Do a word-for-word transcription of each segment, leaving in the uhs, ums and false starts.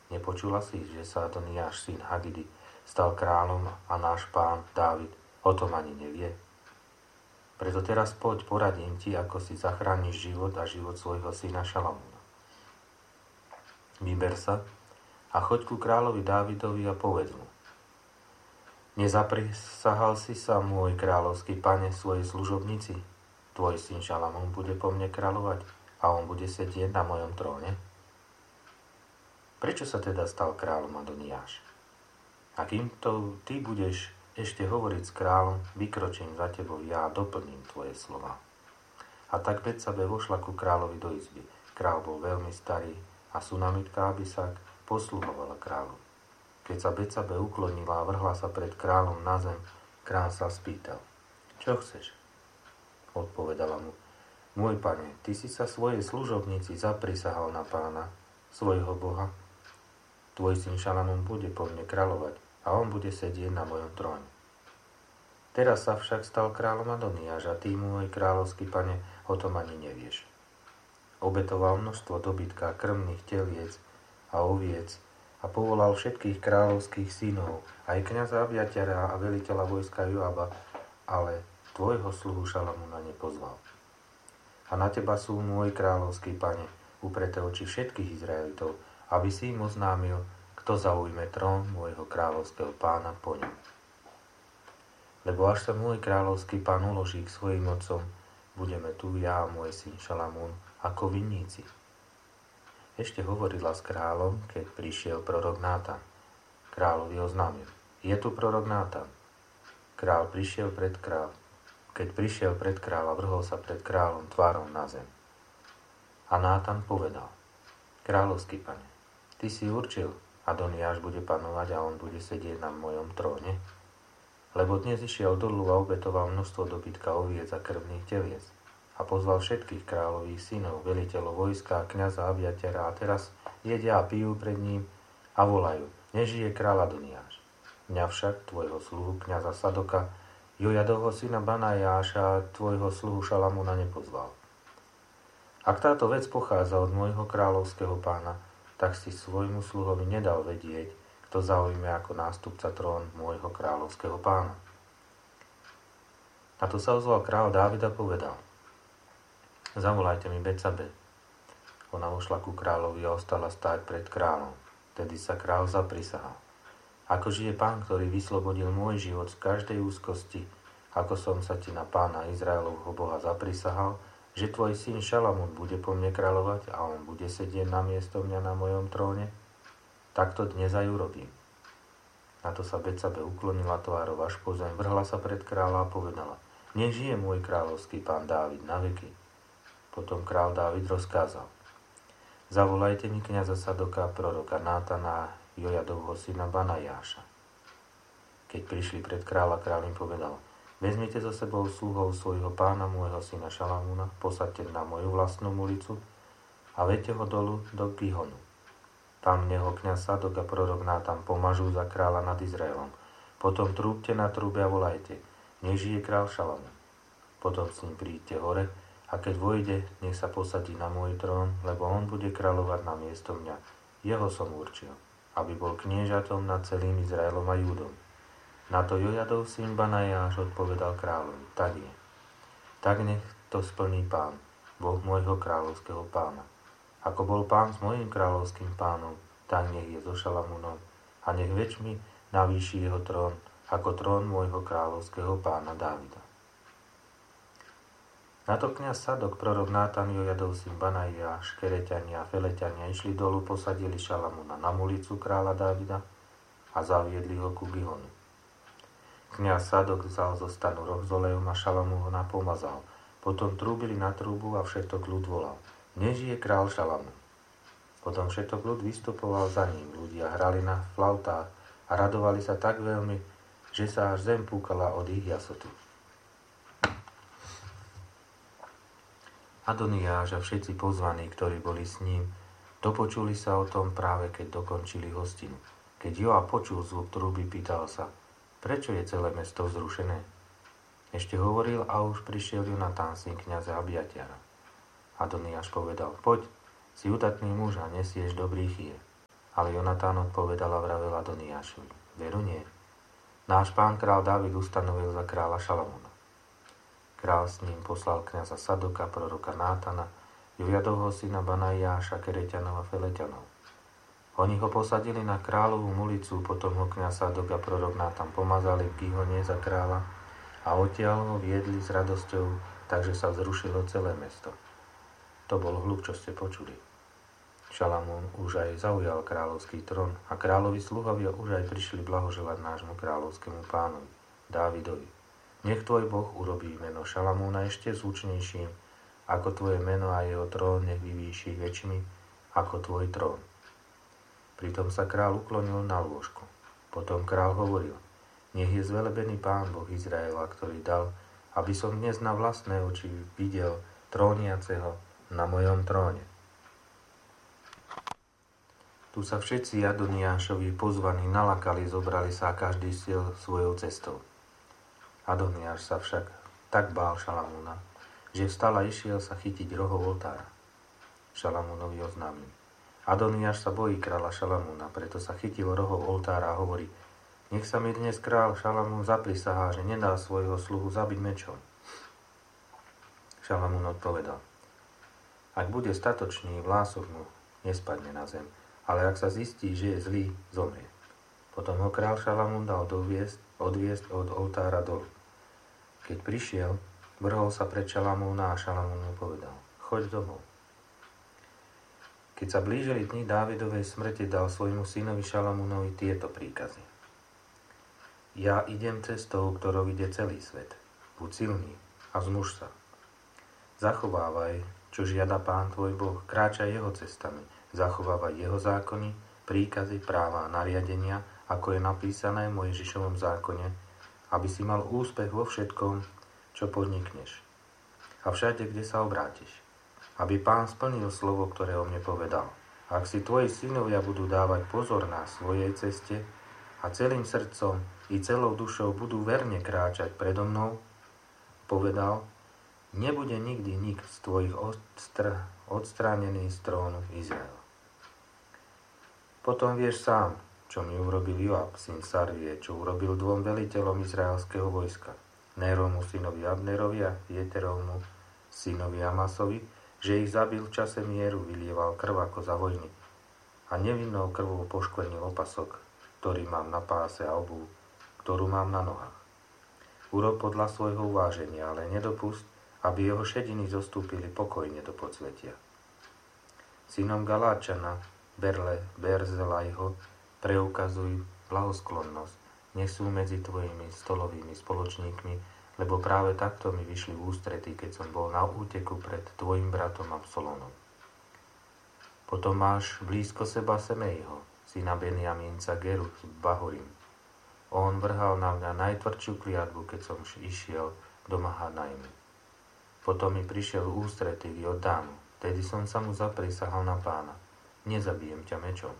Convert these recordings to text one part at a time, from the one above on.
Nepočula si, že sa Adoniáš, syn Hagidy, stal kráľom a náš pán Dávid o tom ani nevie? Preto teraz poď, poradím ti, ako si zachrániš život a život svojho syna Šalamúna. Vyber sa a choď ku kráľovi Dávidovi a povedz mu: Nezaprisahal si sa, môj kráľovský pane, svojej služobnici? Tvoj syn Šalamún bude po mne kráľovať a on bude sedieť na mojom tróne? Prečo sa teda stal kráľom Adoniáš? A kým to ty budeš ešte hovoriť s kráľom, vykročím za tebou ja a doplním tvoje slova. A tak Betsabe vošla ku kráľovi do izby. Kráľ bol veľmi starý a Sunamitka Abisak posluhovala kráľu. Keď sa Betsabe uklonila a vrhla sa pred kráľom na zem, kráľ sa spýtal: Čo chceš? Odpovedala mu: Môj pane, ty si sa svojej služobnici zaprisahal na pána, svojho Boha. Tvoj syn Šalamún bude po mne kráľovať a on bude sedieť na mojom tróne. Teraz sa však stal kráľom Adoniáš a ty, môj kráľovský pane, o tom ani nevieš. Obetoval množstvo dobytka, krmných teliec a oviec a povolal všetkých kráľovských synov, aj kňaza Abiatara a veliteľa vojska Joaba, ale tvojho sluhu Šalamúna nepozval. A na teba sú, môj kráľovský pane, upreté oči všetkých Izraelitov, aby si im oznámil, kto zaujme trón môjho kráľovského pána po ňom. Lebo až sa môj kráľovský pán uloží k svojim otcom, budeme tu ja a môj syn Šalamún ako vinníci. Ešte hovorila s kráľom, keď prišiel prorok Nátan. Kráľovi oznámil: Je tu prorok Nátan. Kráľ prišiel pred kráľ. Keď prišiel pred kráľa, vrhol sa pred kráľom tvárou na zem. A Nátan povedal: Kráľovský pane, ty si určil, Adoniáš bude panovať a on bude sedieť na mojom tróne? Lebo dnes išiel dolu a obetoval množstvo dobytka, oviec a krvných teliec a pozval všetkých kráľových synov, veliteľov vojska a kňaza Abiatara a teraz jedia a pijú pred ním a volajú: Nežije kráľ Adoniáš. Mňa však, tvojho sluhu kňaza Sadoka, Jojadovho syna Banajáša a tvojho sluhu Šalamúna nepozval. Ak táto vec pochádza od môjho kráľovského pána, tak si svojmu sluhovi nedal vedieť, kto zaujme ako nástupca trón môjho kráľovského pána. Na to sa ozval kráľ Dávid a povedal: Zavolajte mi Betsabe. Ona vošla ku kráľovi a ostala stáť pred kráľom. Tedy sa kráľ zaprisahal: Ako žije pán, ktorý vyslobodil môj život z každej úzkosti, ako som sa ti na pána Izraelovho Boha zaprisahal, že tvoj syn Šalamún bude po mne kráľovať a on bude sedieť na miesto mňa na mojom tróne, tak to dnes aj urobím. Na to sa Betsabe uklonila tvárou až po zem, vrhla sa pred kráľa a povedala: Nech žije môj kráľovský pán Dávid na veky. Potom kráľ Dávid rozkázal: Zavolajte mi kňaza Sadoka, proroka Nátana a Jojadovho syna Banajáša. Keď prišli pred kráľa, kráľ im povedal: Vezmite so sebou sluhov svojho pána, môjho syna Šalamúna, posaďte na moju vlastnú ulicu a vedte ho dolu do Gihonu. Tam neho kňaz Sadok a prorok Nátan pomažú za kráľa nad Izraelom. Potom trúbte na trúbe a volajte: Nech žije kráľ Šalamún. Potom s ním príďte hore a keď vojde, nech sa posadí na môj trón, lebo on bude kráľovať na miesto mňa. Jeho som určil, aby bol kniežatom nad celým Izraelom a Júdom. Na to Jojadov syn Banajáš odpovedal kráľovi: Tak je. Tak nech to splní pán, Boh môjho kráľovského pána. Ako bol pán s mojím kráľovským pánom, tak nech je so Šalamúnom a nech väčšmi navýši jeho trón, ako trón môjho kráľovského pána Dávida. Na to kňaz Sadok, prorok Nátan, Jojadov syn Banajáš, Kereťania a Feleťania išli dolu, posadili Šalamúna na mulicu kráľa Dávida a zaviedli ho ku Gihonu. Kňaz Sadok vzal zo stanu roh s olejom a Šalamún ho napomazal. Potom trúbili na trúbu a všetok ľud volal: Nežije král Šalamún. Potom všetok ľud vystupoval za ním. Ľudia hrali na flautách a radovali sa tak veľmi, že sa až zem púkala od ich jasotu. Adoniáš a všetci pozvaní, ktorí boli s ním, dopočuli sa o tom práve keď dokončili hostinu. Keď Joab počul zvuk trúby, pýtal sa: Prečo je celé mesto vzrušené? Ešte hovoril a už prišiel Jonatán, syn kňaza Abiatara. Adoniáš povedal: Poď, si udatný muž a nesieš dobrý chýr. Ale Jonatán odpovedal a vravel Adoniášovi: Veru nie. Náš pán král Dávid ustanovil za kráľa Šalamúna. Král s ním poslal kňaza Sadoka, proroka Nátana, Jojadovho syna Banaiáša, Kereťanov a Feleťanov. Oni ho posadili na kráľovú mulicu, potom ho kňaz Sadok a prorok Nátan pomazali v Gihone za kráľa a odtiaľ ho viedli s radosťou, takže sa vzrušilo celé mesto. To bol hľuk, čo ste počuli. Šalamún už aj zaujal kráľovský trón a kráľovi sluhovia už aj prišli blahoželať nášmu kráľovskému pánovi, Dávidovi. Nech tvoj Boh urobí meno Šalamúna ešte zvučnejším, ako tvoje meno a jeho trón nech vyvýši väčšmi ako tvoj trón. Pritom sa kráľ uklonil na lôžku. Potom kráľ hovoril: Nech je zvelebený Pán Boh Izraela, ktorý dal, aby som dnes na vlastné oči videl tróniaceho na mojom tróne. Tu sa všetci Adoniášovi pozvaní nalakali, zobrali sa a každý šiel svojou cestou. Adoniáš sa však tak bál Šalamúna, že vstal a išiel sa chytiť rohov oltára. Šalamúnovi oznámil: Adoniáš sa bojí kráľa Šalamúna, preto sa chytil rohov oltára a hovorí: Nech sa mi dnes kráľ Šalamún zaprisahá, že nedá svojho sluhu zabiť mečom. Šalamún odpovedal: Ak bude statočný, vlások mu nespadne na zem, ale ak sa zistí, že je zlý, zomrie. Potom ho kráľ Šalamún dal doviesť, odviesť od oltára dolu. Keď prišiel, vrhol sa pred Šalamúna a Šalamún mu povedal: Choď domov. Keď sa blížili dni Dávidovej smrti, dal svojmu synovi Šalamúnovi tieto príkazy: Ja idem cestou, ktorou ide celý svet. Buď silný a vzmuž sa. Zachovávaj, čo žiada Pán tvoj Boh, kráčaj jeho cestami, zachovávaj jeho zákony, príkazy, práva a nariadenia, ako je napísané v Mojžišovom zákone, aby si mal úspech vo všetkom, čo podnikneš. A všade, kde sa obrátiš. Aby Pán splnil slovo, ktoré o mne povedal. Ak si tvoji synovia budú dávať pozor na svojej ceste a celým srdcom i celou dušou budú verne kráčať predo mnou, povedal, nebude nikdy nik z tvojich odstr- odstránený z trónu Izraela. Potom vieš sám, čo mi urobil Joab, syn Sarvie, čo urobil dvom veliteľom izraelského vojska, Nérovmu synovi Abnerovi a Jeterovmu synovi Amasovi, že ich zabil v čase mieru, vylieval krv ako za vojny a nevinnou krvou poškvrnil opasok, ktorý mám na páse a obuv, ktorú mám na nohách. Urob podľa svojho uváženia, ale nedopusť, aby jeho šediny zostúpili pokojne do podsvetia. Synom Galáčana, Berle, Berzelajho, preukazuj blahosklonnosť, nech sú medzi tvojimi stolovými spoločníkmi, lebo práve takto mi vyšli v ústrety, keď som bol na úteku pred tvojim bratom Absalonom. Potom máš blízko seba Semejho, syna Benjamínca Geru z Bahorim. On vrhal na mňa najtvrdšiu kliatbu, keď som išiel do Mahanajmu. Potom mi prišiel v ústrety v Jordánu, tedy som sa mu zaprisahal na Pána. Nezabijem ťa mečom.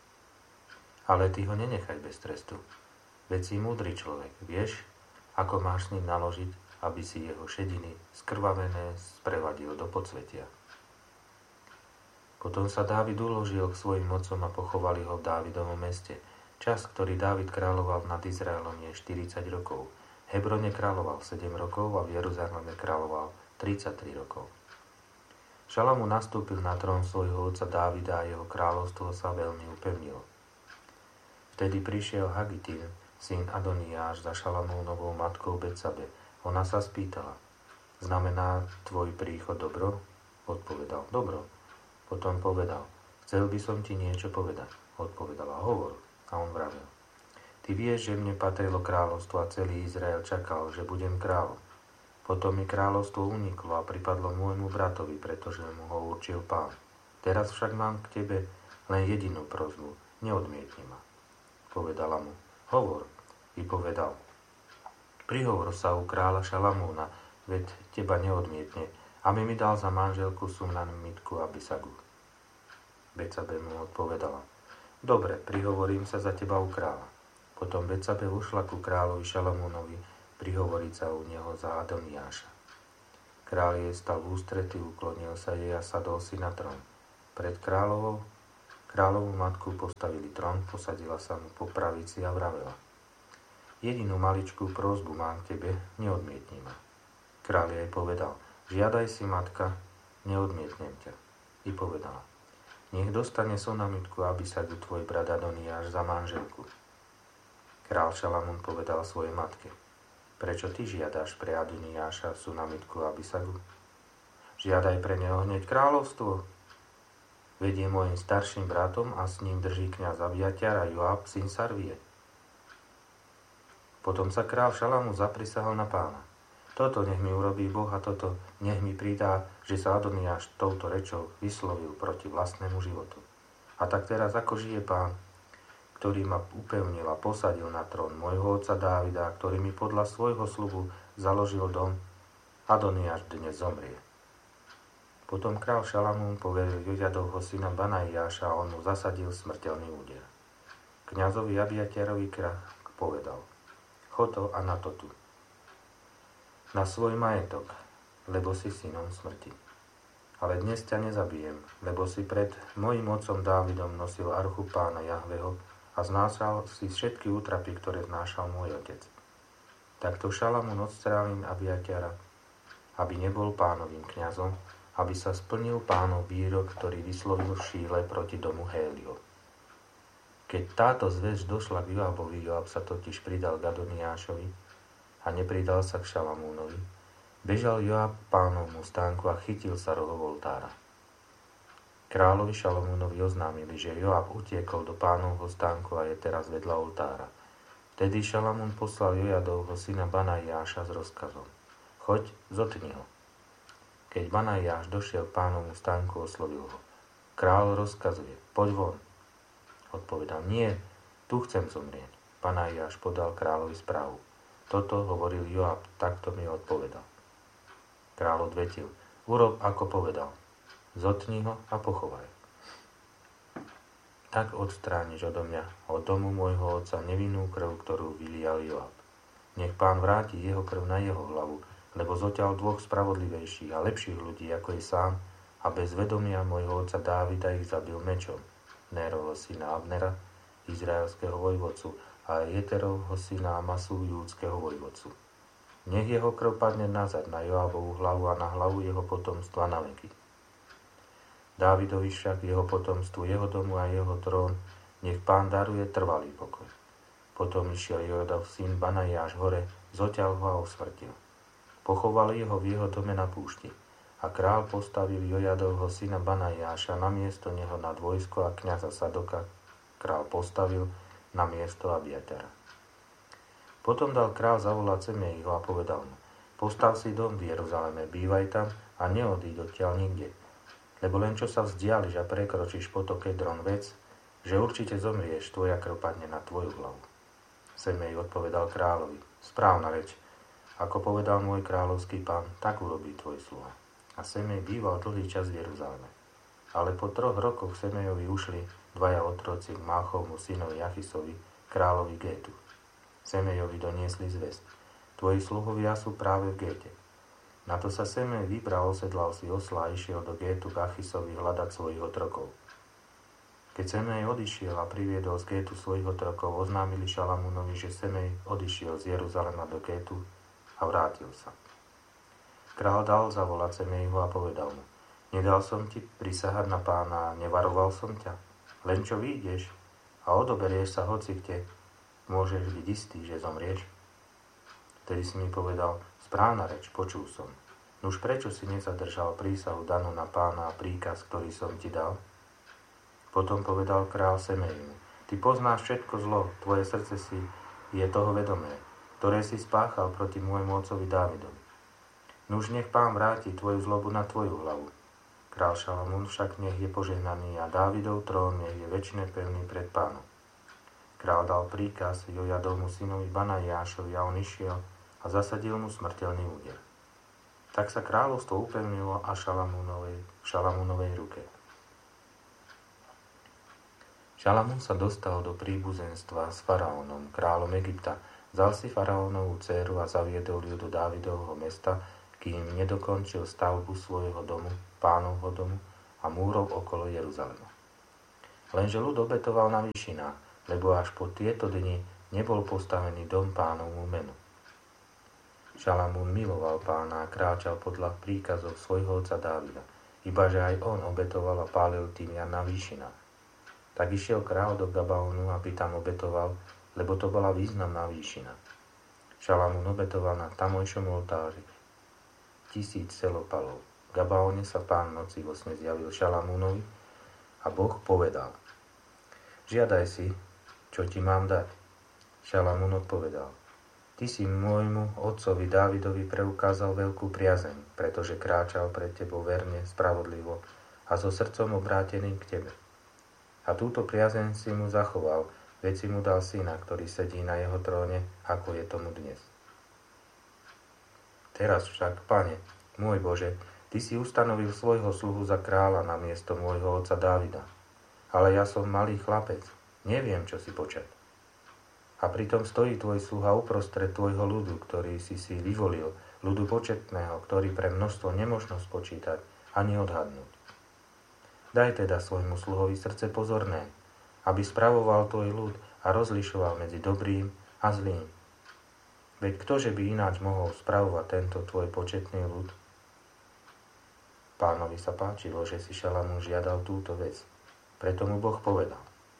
Ale ty ho nenechaj bez trestu. Veď si múdry človek, vieš, ako máš s ním naložiť, aby si jeho šediny skrvavené sprevadil do podsvetia. Potom sa Dávid uložil k svojim otcom a pochovali ho v Dávidovom meste. Čas, ktorý Dávid kráľoval nad Izraelom, je štyridsať rokov. V Hebrone kráľoval sedem rokov a v Jeruzaleme kráľoval tridsaťtri rokov. Šalamún nastúpil na trón svojho otca Dávida a jeho kráľovstvo sa veľmi upevnilo. Vtedy prišiel Hagitín, syn Adoniáš, za Šalamúnovou matkou Betsabe. Ona sa spýtala: Znamená tvoj príchod dobro? Odpovedal: Dobro. Potom povedal: Chcel by som ti niečo povedať. Odpovedala: Hovor. A on vravel: Ty vieš, že mne patrilo kráľovstvo a celý Izrael čakal, že budem kráľom. Potom mi kráľovstvo uniklo a pripadlo môjmu bratovi, pretože mu ho určil Pán. Teraz však mám k tebe len jedinú prosbu. Neodmietni ma. Povedala mu: Hovor. Vypovedal: Prihovor sa u kráľa Šalamúna, veď teba neodmietne, aby mi dal za manželku Sunammitku Abisagu. Betsabe mu odpovedala: Dobre, prihovorím sa za teba u kráľa. Potom Betsabe ušla ku kráľovi Šalamúnovi prihovoriť sa u neho za Adoniáša. Kráľ jej stal v ústrety, uklonil sa jej a sadol si na trón. Pred kráľovou Kráľovú matku postavili trón, posadila sa mu po pravici a vravela: Jedinú maličkú prosbu mám k tebe, neodmietni ma. Kráľ jej povedal: Žiadaj si, matka, neodmietnem ťa. I povedala: Nech dostane Sunamitku Abisagu tvoj brat Adoniáš za manželku. Král Šalamún povedal svojej matke: Prečo ty žiadaš pre Adoniáša Sunamitku Abisagu? Žiadaj pre neho hneď kráľovstvo. Vedie môjim starším bratom a s ním drží kňaz Abiatar a Joab, syn Sarvie. Potom sa král Šalamún zaprisahal na Pána: Toto nech mi urobí Boh a toto nech mi pridá, že sa Adoniáš touto rečou vyslovil proti vlastnému životu. A tak teraz ako žije Pán, ktorý ma upevnil a posadil na trón môjho otca Dávida, ktorý mi podľa svojho sľubu založil dom, Adoniáš dnes zomrie. Potom král Šalamún poveril Jojadovho syna Banaiáša a on mu zasadil smrteľný úder. Kňazovi Abiatarovi král povedal: Chod to a na to tu, na svoj majetok, lebo si synom smrti. Ale dnes ťa nezabijem, lebo si pred mojim otcom Dávidom nosil archu Pána Jahveho a znášal si všetky útrapy, ktoré znášal môj otec. Takto Šalamún odstránil Abiatara, aby nebol Pánovým kňazom, aby sa splnil Pánov výrok, ktorý vyslovil v Šíle proti domu Héliov. Keď táto zväzť došla k Joabovi, Joab sa totiž pridal k Adoniášovi a nepridal sa k Šalamúnovi, bežal Joab Pánovmu stánku a chytil sa rohov oltára. Kráľovi Šalamúnovi oznámili, že Joab utiekol do Pánovho stánku a je teraz vedľa oltára. Vtedy Šalamún poslal Jojadovho syna Banaiáša s rozkazom: Choď, zotni ho. Keď Banaiáš došiel k Pánovmu stánku, oslovil ho: Kráľ rozkazuje, poď von. Odpovedal: Nie, tu chcem zomrieť. Banaiáš podal kráľovi správu: Toto hovoril Joab, takto mi odpovedal. Kráľ odvetil: Urob, ako povedal. Zotni ho a pochovaj. Tak odstrániš odo mňa, od domu môjho otca, nevinnú krv, ktorú vylial Joab. Nech Pán vráti jeho krv na jeho hlavu, lebo zoťal dvoch spravodlivejších a lepších ľudí, ako je sám, a bez vedomia môjho otca Dávida ich zabil mečom, Nérovho syna Abnera, izraelského vojvodcu, a Jeterovho syna Amasu, júdskeho vojvodcu. Nech jeho krv padne nazad na Joabovú hlavu a na hlavu jeho potomstva na veky. Dávidovi však, jeho potomstvu, jeho domu a jeho trón, nech Pán daruje trvalý pokoj. Potom išiel Jojadov syn Banaiáš hore, zoťal ho a usmrtil. Pochovali ho v jeho dome na púšti a král postavil Jojadovho syna Banaiáša na miesto neho nad vojsko a kňaza Sadoka král postavil na miesto Abiatara. Potom dal král zavolať Semeiho a povedal mu: Postav si dom v Jeruzaleme, bývaj tam a neodíď odtiaľ nikde, lebo len čo sa vzdiališ a prekročíš potok Kedron, vec, že určite zomrieš, tvoja krv padne na tvoju hlavu. Semej odpovedal kráľovi: Správna reč. Ako povedal môj kráľovský pán, tak urobí tvoj sluha. A Semej býval dlhý čas v Jeruzaleme. Ale po troch rokoch Semejovi ušli dvaja otroci k Máchovmu synovi Achisovi, kráľovi Gétu. Semejovi doniesli zvesť: Tvoji sluhovia sú práve v Géte. Na to sa Semej vybral, osedlal si osla a išiel do Gétu k Achisovi hľadať svojich otrokov. Keď Semej odišiel a priviedol z Gétu svojich otrokov, oznámili Šalamúnovi, že Semej odišiel z Jeruzalema do Gétu a vrátil sa. Král dal zavolať Semejho a povedal mu: Nedal som ti prisahať na Pána a nevaroval som ťa? Len čo vyjdeš a odoberieš sa hoci kde, môžeš byť istý, že zomrieš? Vtedy si mi povedal: Správna reč, počul som. Nuž prečo si nezadržal prísahu danú na Pána a príkaz, ktorý som ti dal? Potom povedal král Semejmu: Ty poznáš všetko zlo, tvoje srdce si je toho vedomé, ktoré si spáchal proti môjmu otcovi Dávidovi. Nuž nech Pán vráti tvoju zlobu na tvoju hlavu. Král Šalamún však nech je požehnaný a Dávidov trón nech je večne pevný pred Pánom. Král dal príkaz Jojadovmu synovi Banaiášovi a on išiel a zasadil mu smrteľný úder. Tak sa kráľovstvo upevnilo a Šalamúnovej, Šalamúnovej ruke. Šalamún sa dostal do príbuzenstva s faraónom, kráľom Egypta, vzal si faraónovú dcéru a zaviedol ju do Dávidovho mesta, kým nedokončil stavbu svojho domu, Pánovho domu a múrov okolo Jeruzalema. Lenže ľud obetoval na výšinách, lebo až po tieto dni nebol postavený dom Pánovmu menu. Šalamún miloval Pána a kráčal podľa príkazov svojho otca Dávida, ibaže aj on obetoval a pálil tymian na výšinách. Tak išiel kráľ do Gabaonu, aby tam obetoval, lebo to bola významná výšina. Šalamún obetoval na tamojšom oltári tisíc celopalov. V Gabaone sa Pán noci vo sne zjavil Šalamúnovi a Boh povedal: Žiadaj si, čo ti mám dať. Šalamún odpovedal: Ty si môjmu otcovi Dávidovi preukázal veľkú priazeň, pretože kráčal pred tebou verne, spravodlivo a so srdcom obráteným k tebe. A túto priazeň si mu zachoval, veď si mu dal syna, ktorý sedí na jeho tróne, ako je tomu dnes. Teraz však, Pane, môj Bože, Ty si ustanovil svojho sluhu za kráľa na miesto môjho otca Dávida. Ale ja som malý chlapec, neviem, čo si počať. A pritom stojí tvoj sluha uprostred tvojho ľudu, ktorý si si vyvolil, ľudu početného, ktorý pre množstvo nemožno spočítať ani odhadnúť. Daj teda svojmu sluhovi srdce pozorné, aby spravoval tvoj ľud a rozlišoval medzi dobrým a zlým. Veď ktože by ináč mohol spravovať tento tvoj početný ľud? Pánovi sa páčilo, že si Šalamún žiadal túto vec. Preto mu Boh povedal: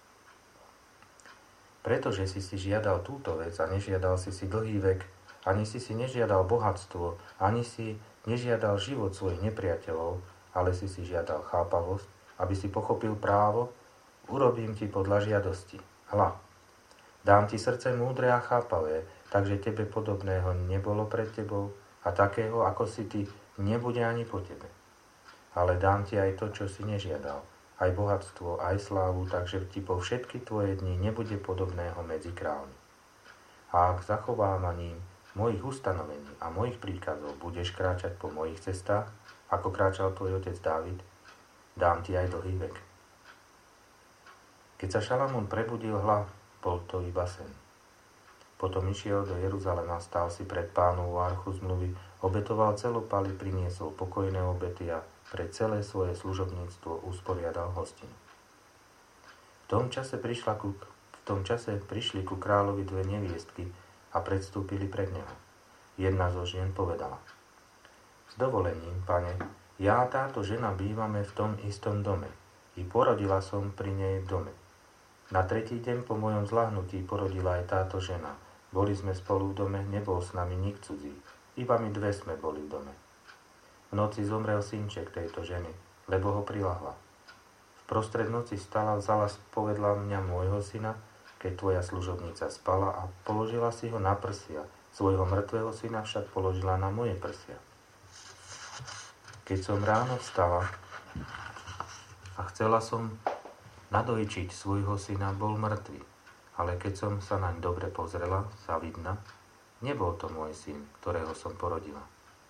Pretože si si žiadal túto vec a nežiadal si si dlhý vek, ani si si nežiadal bohatstvo, ani si nežiadal život svojich nepriateľov, ale si si žiadal chápavosť, aby si pochopil právo, urobím ti podľa žiadosti. Hľa, dám ti srdce múdre a chápavé, takže tebe podobného nebolo pred tebou a takého, ako si ty, nebude ani po tebe. Ale dám ti aj to, čo si nežiadal, aj bohatstvo, aj slávu, takže ti po všetky tvoje dni nebude podobného medzi kráľmi. A ak zachovávaním mojich ustanovení a mojich príkazov budeš kráčať po mojich cestách, ako kráčal tvoj otec Dávid, dám ti aj dlhý vek. Keď sa Šalamún prebudil, hľa, bol to iba sen. Potom išiel do Jeruzalema, stál si pred Pánovu archu zmluvy, obetoval celopaly, priniesol pokojné obety a pre celé svoje služobníctvo usporiadal hostinu. V tom čase, prišla ku, v tom čase prišli ku kráľovi dve neviestky a predstúpili pred neho. Jedna zo žien povedala: S dovolením, pane, ja a táto žena bývame v tom istom dome. I porodila som pri nej v dome. Na tretí deň po mojom zľahnutí porodila aj táto žena. Boli sme spolu v dome, nebol s nami nik cudzí. Iba my dve sme boli v dome. V noci zomrel synček tejto ženy, lebo ho prilahla. V prostred noci stala, vzala spovedla mňa môjho syna, keď tvoja služobnica spala, a položila si ho na prsia. Svojho mŕtvého syna však položila na moje prsia. Keď som ráno vstala a chcela som nadojčiť svojho syna, bol mŕtvy. Ale keď som sa naň dobre pozrela, sa vidna, nebol to môj syn, ktorého som porodila.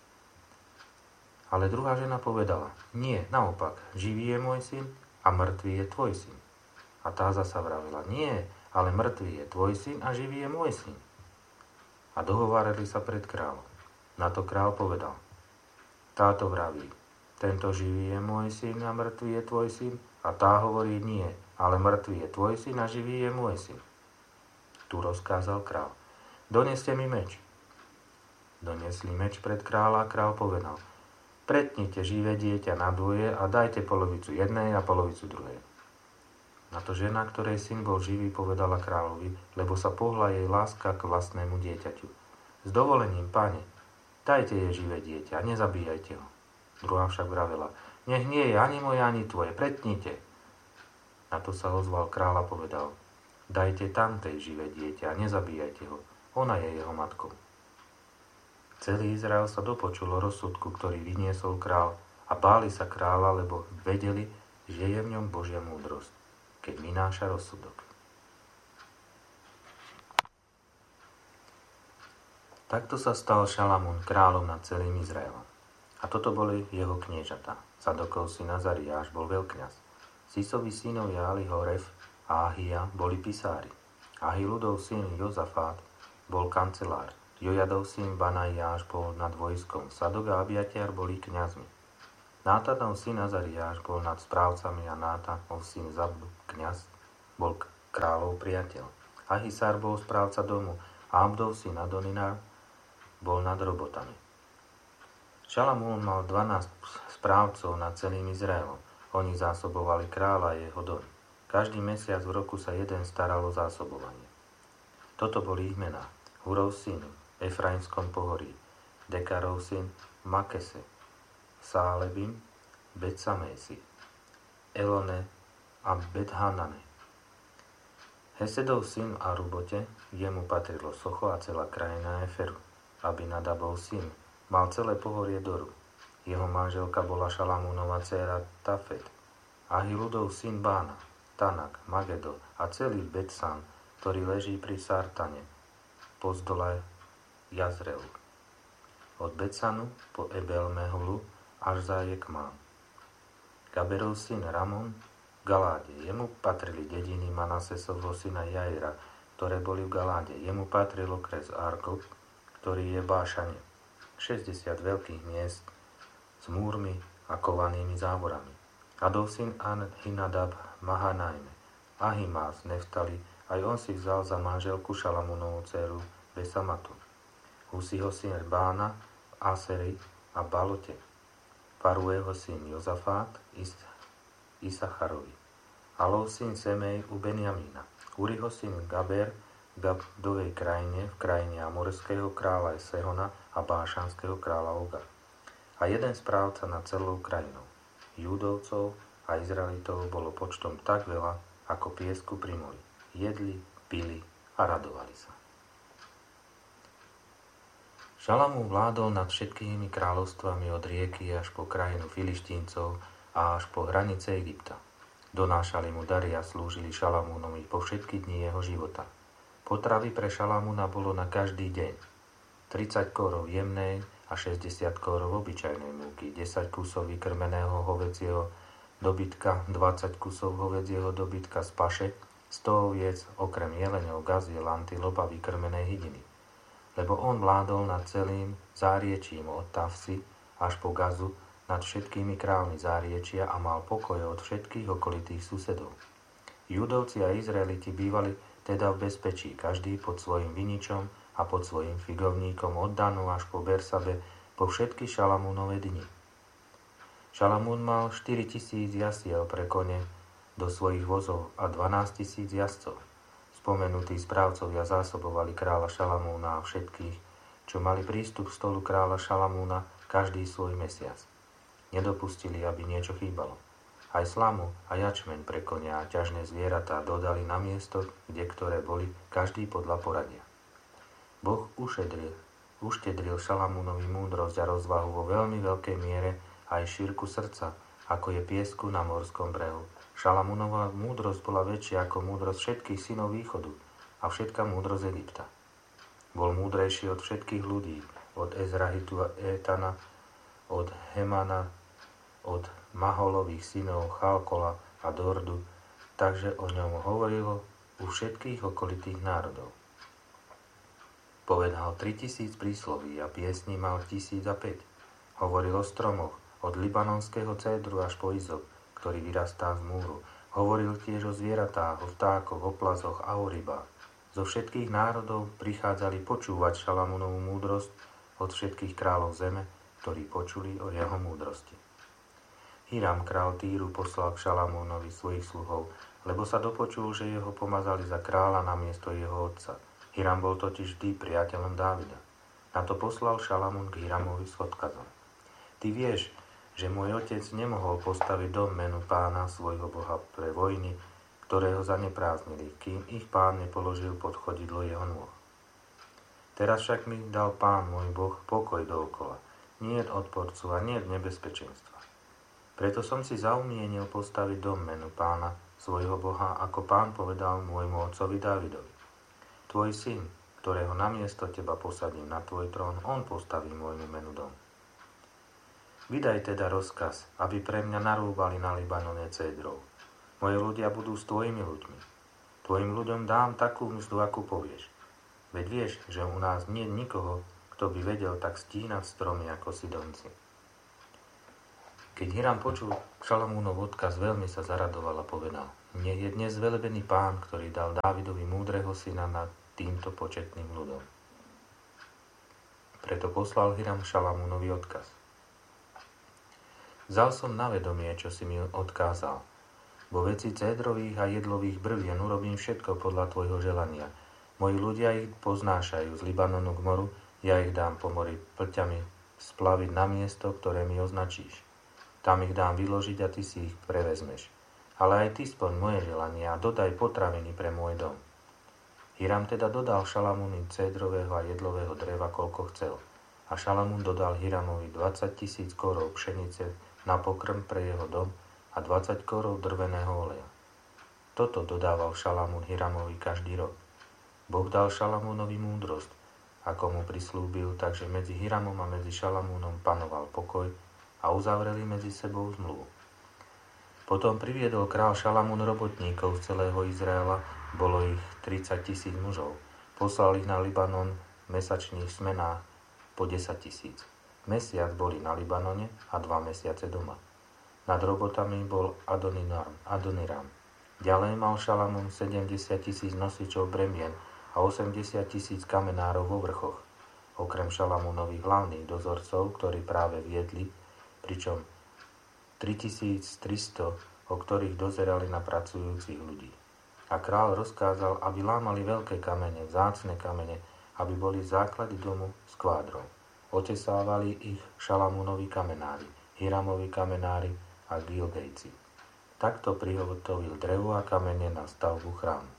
Ale druhá žena povedala: Nie, naopak, živý je môj syn a mŕtvý je tvoj syn. A tá zasa vravila: Nie, ale mŕtvý je tvoj syn a živý je môj syn. A dohovárali sa pred kráľom. Na to kráľ povedal: Táto vraví: Tento živý je môj syn a mŕtvý je tvoj syn. A tá hovorí: Nie, ale mŕtvý je tvoj syn a živý je môj syn. Tu rozkázal kráľ: Doneste mi meč. Donesli meč pred kráľa a kráľ povedal: Pretnite živé dieťa na dvoje a dajte polovicu jednej a polovicu druhej. Na to žena, ktorej syn bol živý, povedala kráľovi, lebo sa pohla jej láska k vlastnému dieťaťu: S dovolením, pane, dajte jej živé dieťa a nezabíjajte ho. Druhá však vravela: Nech nie je ani moje, ani tvoje, pretnite. Na to sa ozval kráľ a povedal: Dajte tamtej živé dieťa a nezabíjajte ho, ona je jeho matkou. Celý Izrael sa dopočul o rozsudku, ktorý vyniesol kráľ, a báli sa kráľa, lebo vedeli, že je v ňom Božia múdrosť, keď vynáša rozsudok. Takto sa stal Šalamún kráľom nad celým Izraelom. A toto boli jeho kniežatá. Zadokov syn Azariáš bol veľkňaz. Sisovi synovia Ahihoref a Ahia boli pisári. Ahiludov syn Jozafát bol kancelár. Jojadov syn Banaiáš bol nad vojskom. Sadok a Abiatiar boli kňazmi. Nátanov syn Azariáš bol nad správcami a Nátanov syn Zabdu, kňaz, bol kráľov priateľ. Ahisár bol správca domu a Abdov syn Adonina bol nad robotami. Šalamún mal dvanásť správcov nad celým Izraelom. Oni zásobovali kráľa a jeho dom. Každý mesiac v roku sa jeden staral o zásobovanie. Toto boli ich mená. Hurov syn v Efraimskom pohorí, Dekarov syn v Makese, Sálebim, Betsamesi, Elone a Bethanane. Hesedov syn v Arubote, jemu patrilo Socho a celá krajina Eferu. Abinadabov syn mal celé pohorie Doru. Jeho manželka bola Šalamúnova dcéra Tafet. Ahiludov syn Bána, Tanak, Magedo a celý Betsan, ktorý leží pri Sartane, pozdole Jazreu. Od Betsanu po Ebel-Mehulu až za Jekmán. Gaberov syn Ramon, Galáde. Jemu patrili dediny Manasesovho syna Jaira, ktoré boli v Galáde. Jemu patril okres Argob, ktorý je v Bášane. šesťdesiat veľkých miest s múrmi a kovanými závorami. Adov syn Ahinadab Mahanajme, Ahimás Neftali, aj on si vzal za manželku Šalamúnovú dceru Besamatu. Husiho syn Bána v Aseri a Balote. Faruého syn Jozafát Is- Isacharovi. Alov syn Semej u Benjamína. Uriho syn Gaber v Gabdovej krajine, v krajine amorského kráľa Sehona a bášanského kráľa Oga. A jeden správca nad celou krajinou. Júdovcov a Izraelitov bolo počtom tak veľa, ako piesku pri mori. Jedli, pili a radovali sa. Šalamún vládol nad všetkými kráľovstvami od rieky až po krajinu Filištíncov a až po hranice Egypta. Donášali mu dary a slúžili Šalamúnovi po všetky dni jeho života. Potravy pre Šalamúna bolo na každý deň. tridsať kórov jemnej a šesťdesiat kórov obyčajnej múky, desať kusov vykrmeného hovedzieho dobytka, dvadsať kusov hovedzieho dobytka z paše, sto oviec, okrem jeleňov, gaziel, antilop a vykrmenej hydiny. Lebo on vládol nad celým záriečím od Tafsi až po Gazu, nad všetkými kráľmi záriečia a mal pokoje od všetkých okolitých susedov. Judovci a Izraeliti bývali teda v bezpečí, každý pod svojim viničom a pod svojim figovníkom od Danu až po Bersabe, po všetky Šalamúnove dni. Šalamún mal štyritisíc jasiel pre kone do svojich vozov a dvanásť tisíc jazdcov. Spomenutí správcovia zásobovali kráľa Šalamúna a všetkých, čo mali prístup k stolu kráľa Šalamúna každý svoj mesiac. Nedopustili, aby niečo chýbalo. Aj slamu a jačmeň pre konia a ťažné zvieratá dodali na miesto, kde ktoré boli, každý podľa poradia. Boh ušedril, uštedril Šalamúnovi múdrosť a rozvahu vo veľmi veľkej miere aj šírku srdca, ako je piesku na morskom brehu. Šalamúnova múdrosť bola väčšia ako múdrosť všetkých synov východu a všetká múdrosť Egypta. Bol múdrejší od všetkých ľudí, od Ezrahitu a Étana, od Hemana, od Maholových synov Chalkola a Dordu, takže o ňom hovorilo u všetkých okolitých národov. Povedal tritisíc prísloví a piesní mal tisíc a päť. Hovoril o stromoch, od libanonského cédru až po izop, ktorý vyrastá z múru. Hovoril tiež o zvieratách, o vtákoch, o plazoch a o rybách. Zo všetkých národov prichádzali počúvať Šalamúnovú múdrosť od všetkých kráľov zeme, ktorí počuli o jeho múdrosti. Hiram, král Týru, poslal k Šalamúnovi svojich sluhov, lebo sa dopočul, že jeho pomazali za kráľa namiesto jeho otca. Hiram bol totiž vždy priateľom Dávida. Na to poslal Šalamún k Hiramovi s odkazom. Ty vieš, že môj otec nemohol postaviť dom menu pána svojho boha pre vojny, ktoré ho zaneprázdnili, kým ich pán nepoložil pod chodidlo jeho nôh. Teraz však mi dal pán môj boh pokoj dookola, nie odporcu a nie nebezpečenstva. Preto som si zaumienil postaviť dom menu pána svojho boha, ako pán povedal môjmu otcovi Dávidovi. Tvoj syn, ktorého namiesto teba posadím na tvoj trón, on postaví môjmu menu dom. Vydaj teda rozkaz, aby pre mňa narúbali na Libanone cédrov. Moji ľudia budú s tvojimi ľuďmi. Tvojim ľuďom dám takú mzdu, akú povieš. Veď vieš, že u nás nie je nikoho, kto by vedel tak stínať stromy ako Sidonci. Keď Hiram počul Šalamúnov odkaz, veľmi sa zaradoval a povedal: Nech je dnes velebený Pán, ktorý dal Dávidovi múdreho syna nad týmto početným ľudom. Preto poslal Hiram Šalamúnovi odkaz. Vzal som na vedomie, čo si mi odkázal. Vo veci cédrových a jedlových brvien urobím všetko podľa tvojho želania. Moji ľudia ich poznášajú z Libanonu k moru, ja ich dám po mori plťami splaviť na miesto, ktoré mi označíš. Tam ich dám vyložiť a ty si ich prevezmeš. Ale aj ty splň moje želanie a dodaj potraviny pre môj dom. Hiram teda dodal Šalamúnovi cédrového a jedlového dreva, koľko chcel. A Šalamún dodal Hiramovi dvadsať tisíc korov pšenice na pokrm pre jeho dom a dvadsať korov drveného oleja. Toto dodával Šalamún Hiramovi každý rok. Boh dal Šalamúnovi múdrosť, ako mu prislúbil, takže medzi Hiramom a medzi Šalamúnom panoval pokoj a uzavreli medzi sebou zmluvu. Potom priviedol král Šalamún robotníkov z celého Izraela, bolo ich tridsať tisíc mužov. Poslal ich na Libanon v mesačných smenách po desať tisíc. Mesiac boli na Libanone a dva mesiace doma. Nad robotami bol Adoniram. Adoniram. Ďalej mal Šalamún sedemdesiat tisíc nosičov bremien a osemdesiat tisíc kamenárov vo vrchoch, okrem Šalamúnových hlavných dozorcov, ktorí práve viedli, pričom tritisíctristo, o ktorých dozerali na pracujúcich ľudí. A kráľ rozkázal, aby lámali veľké kamene, vzácne kamene, aby boli základy domu s kvádrou. Otesávali ich Šalamúnovi kamenári, Hiramovi kamenári a Gilgejci. Takto prihotovil drevo a kamene na stavbu chrámu.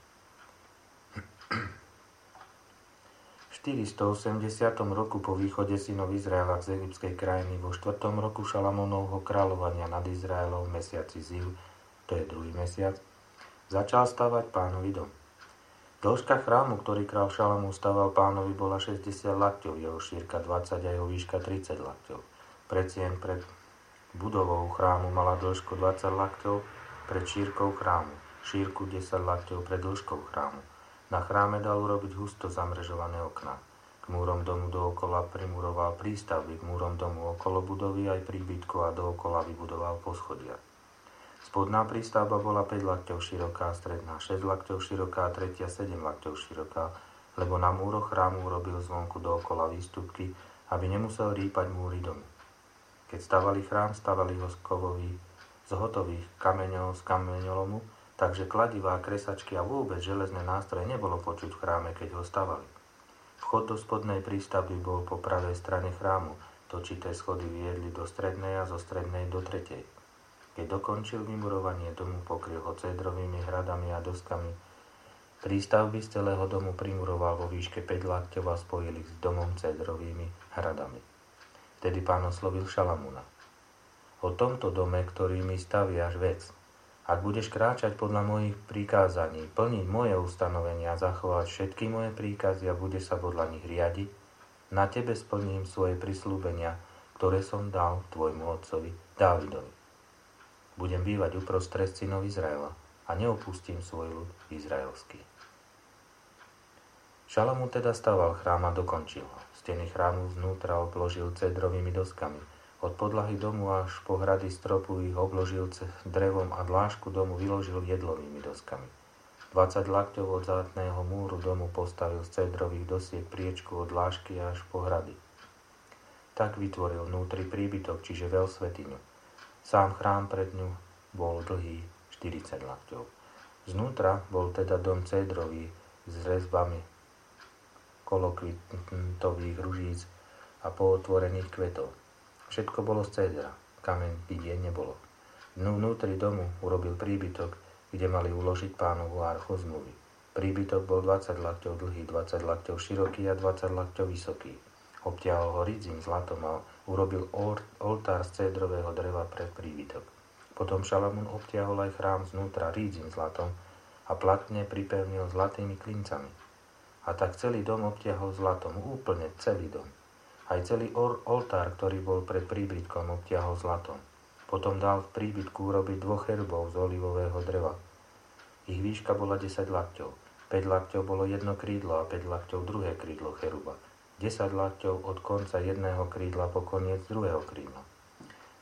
V štyristoosemdesiatom roku po východe synov Izraela z egyptskej krajiny vo štvrtom roku Šalamúnovho kráľovania nad Izraelom v mesiaci Ziv, to je druhý mesiac, začal stavať Pánovi dom. Dĺžka chrámu, ktorý kráľ Šalamún staval Pánovi, bola šesťdesiat lakťov, jeho šírka dvadsať a jeho výška tridsať lakťov. Predsien pred budovou chrámu mala dĺžku dvadsať lakťov pred šírkou chrámu, šírku desať lakťov pred dĺžkou chrámu. Na chráme dal urobiť husto zamrežované okná. K múrom domu dookola primuroval prístavby, k múrom domu okolo budovy aj príbytku a dookola vybudoval poschodia. Spodná prístavba bola päť lakťov široká, stredná šesť lakťov široká a tretia sedem lakťov široká, lebo na múroch chrámu urobil zvonku dookola výstupky, aby nemusel rýpať múry domu. Keď stavali chrám, stavali ho z kovových, z hotových kameňov z kameňolomu, takže kladivá, kresačky a vôbec železné nástroje nebolo počuť v chráme, keď ho stavali. Vchod do spodnej prístavby bol po pravej strane chrámu, točité schody viedli do strednej a zo strednej do tretej. Keď dokončil vymurovanie domu, pokryl ho cédrovými hradami a doskami. Prístavby z celého domu primuroval vo výške päť lakťov a spojil ich s domom cédrovými hradami. Vtedy Pán oslovil Šalamúna. O tomto dome, ktorý mi staviaš, vec. Ak budeš kráčať podľa mojich prikázaní, plniť moje ustanovenia, zachovať všetky moje príkazy a budeš sa podľa nich riadiť, na tebe splním svoje prisľúbenia, ktoré som dal tvojmu otcovi Dávidovi. Budem bývať uprostred synov Izraela a neopustím svoj ľud izraelský. Šalamún teda staval chrám a dokončil ho. Steny chrámu vnútra obložil cédrovými doskami. Od podlahy domu až po hrady stropu ich obložil drevom a dlášku domu vyložil jedlovými doskami. dvadsať lakťov od zátneho múru domu postavil z cédrových dosiek priečku od dlášky až po hrady. Tak vytvoril vnútri príbytok, čiže veľsvätyňu. Sám chrám pred ňu bol dlhý štyridsať lakťov. Znútra bol teda dom cédrový s rezbami kolokvitových ružíc a pootvorených kvetov. Všetko bolo z cédra, kameň vidieť nebolo. Vnútri domu urobil príbytok, kde mali uložiť Pánovu archu zmluvy. Príbytok bol dvadsať lakťov dlhý, dvadsať lakťov široký a dvadsať lakťov vysoký. Obtiahol ho ridzím zlatom a urobil oltár z cédrového dreva pre príbytok. Potom Šalamún obtiahol aj chrám znútra ridzím zlatom a platne pripevnil zlatými klincami. A tak celý dom obtiahol zlatom, úplne celý dom. Aj celý or- oltár, ktorý bol pred príbytkom, obtiahol zlatom. Potom dal v príbytku urobiť dvoch cherubov z olivového dreva. Ich výška bola desať lakťov. päť lakťov bolo jedno krídlo a päť lakťov druhé krídlo cheruba. desať lakťov od konca jedného krídla po koniec druhého krídla.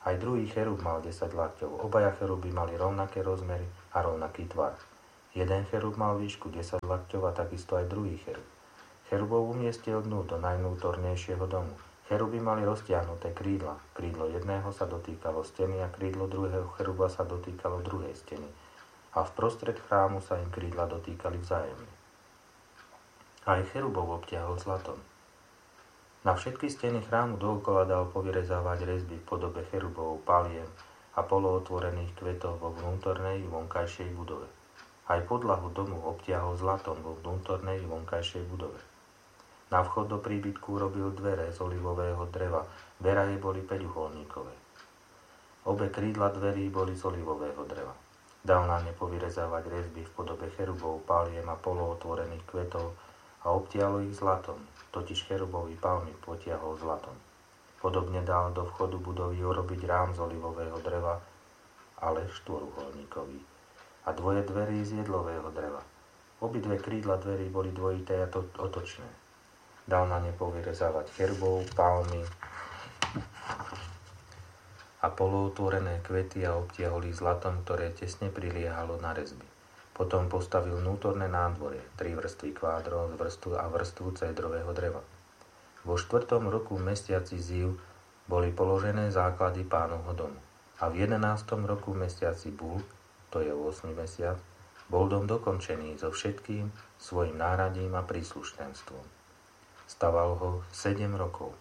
Aj druhý cherub mal desať lakťov. Obaja cheruby mali rovnaké rozmery a rovnaký tvar. Jeden cherub mal výšku desať lakťov a takisto aj druhý cherub. Cherubov umiestnil dnu do najvnútornejšieho domu. Cheruby mali roztiahnuté krídla. Krídlo jedného sa dotýkalo steny a krídlo druhého cheruba sa dotýkalo druhej steny. A vprostred chrámu sa im krídla dotýkali vzájomne. Aj cherubov obtiahol zlatom. Na všetky steny chrámu dookola dal povyrezávať rezby v podobe cherubov, paliem a polootvorených kvetov vo vnútornej i vonkajšej budove. Aj podlahu domu obtiahol zlatom vo vnútornej i vonkajšej budove. Na vchod do príbytku robil dvere z olivového dreva, dveraje boli päťuholníkové. Obe krídla dverí boli z olivového dreva. Dal na ne povyrezávať rezby v podobe cherubov, paliem a polootvorených kvetov a obtiahol ich zlatom. Totiž cherubový palmy potiahol zlatom. Podobne dal do vchodu budovy urobiť rám z olivového dreva, ale štvoruholníkový, a dvoje dverí z jedlového dreva. Obidve krídla dverí boli dvojité a to otočné. Dal na ne povyrezávať cherubov, palmy a polootvorené kvety a obtiahol ich zlatom, ktoré tesne priliehalo na rezby. Potom postavil vnútorné nádvorie, tri vrstvy kvádrov vrstvu a vrstvu cédrového dreva. Vo štvrtom roku v mesiaci Ziv boli položené základy Pánovho domu. A v jedenástom roku v mesiaci Bul, to je ôsmy mesiac, bol dom dokončený so všetkým svojim náradím a príslušenstvom. Staval ho sedem rokov.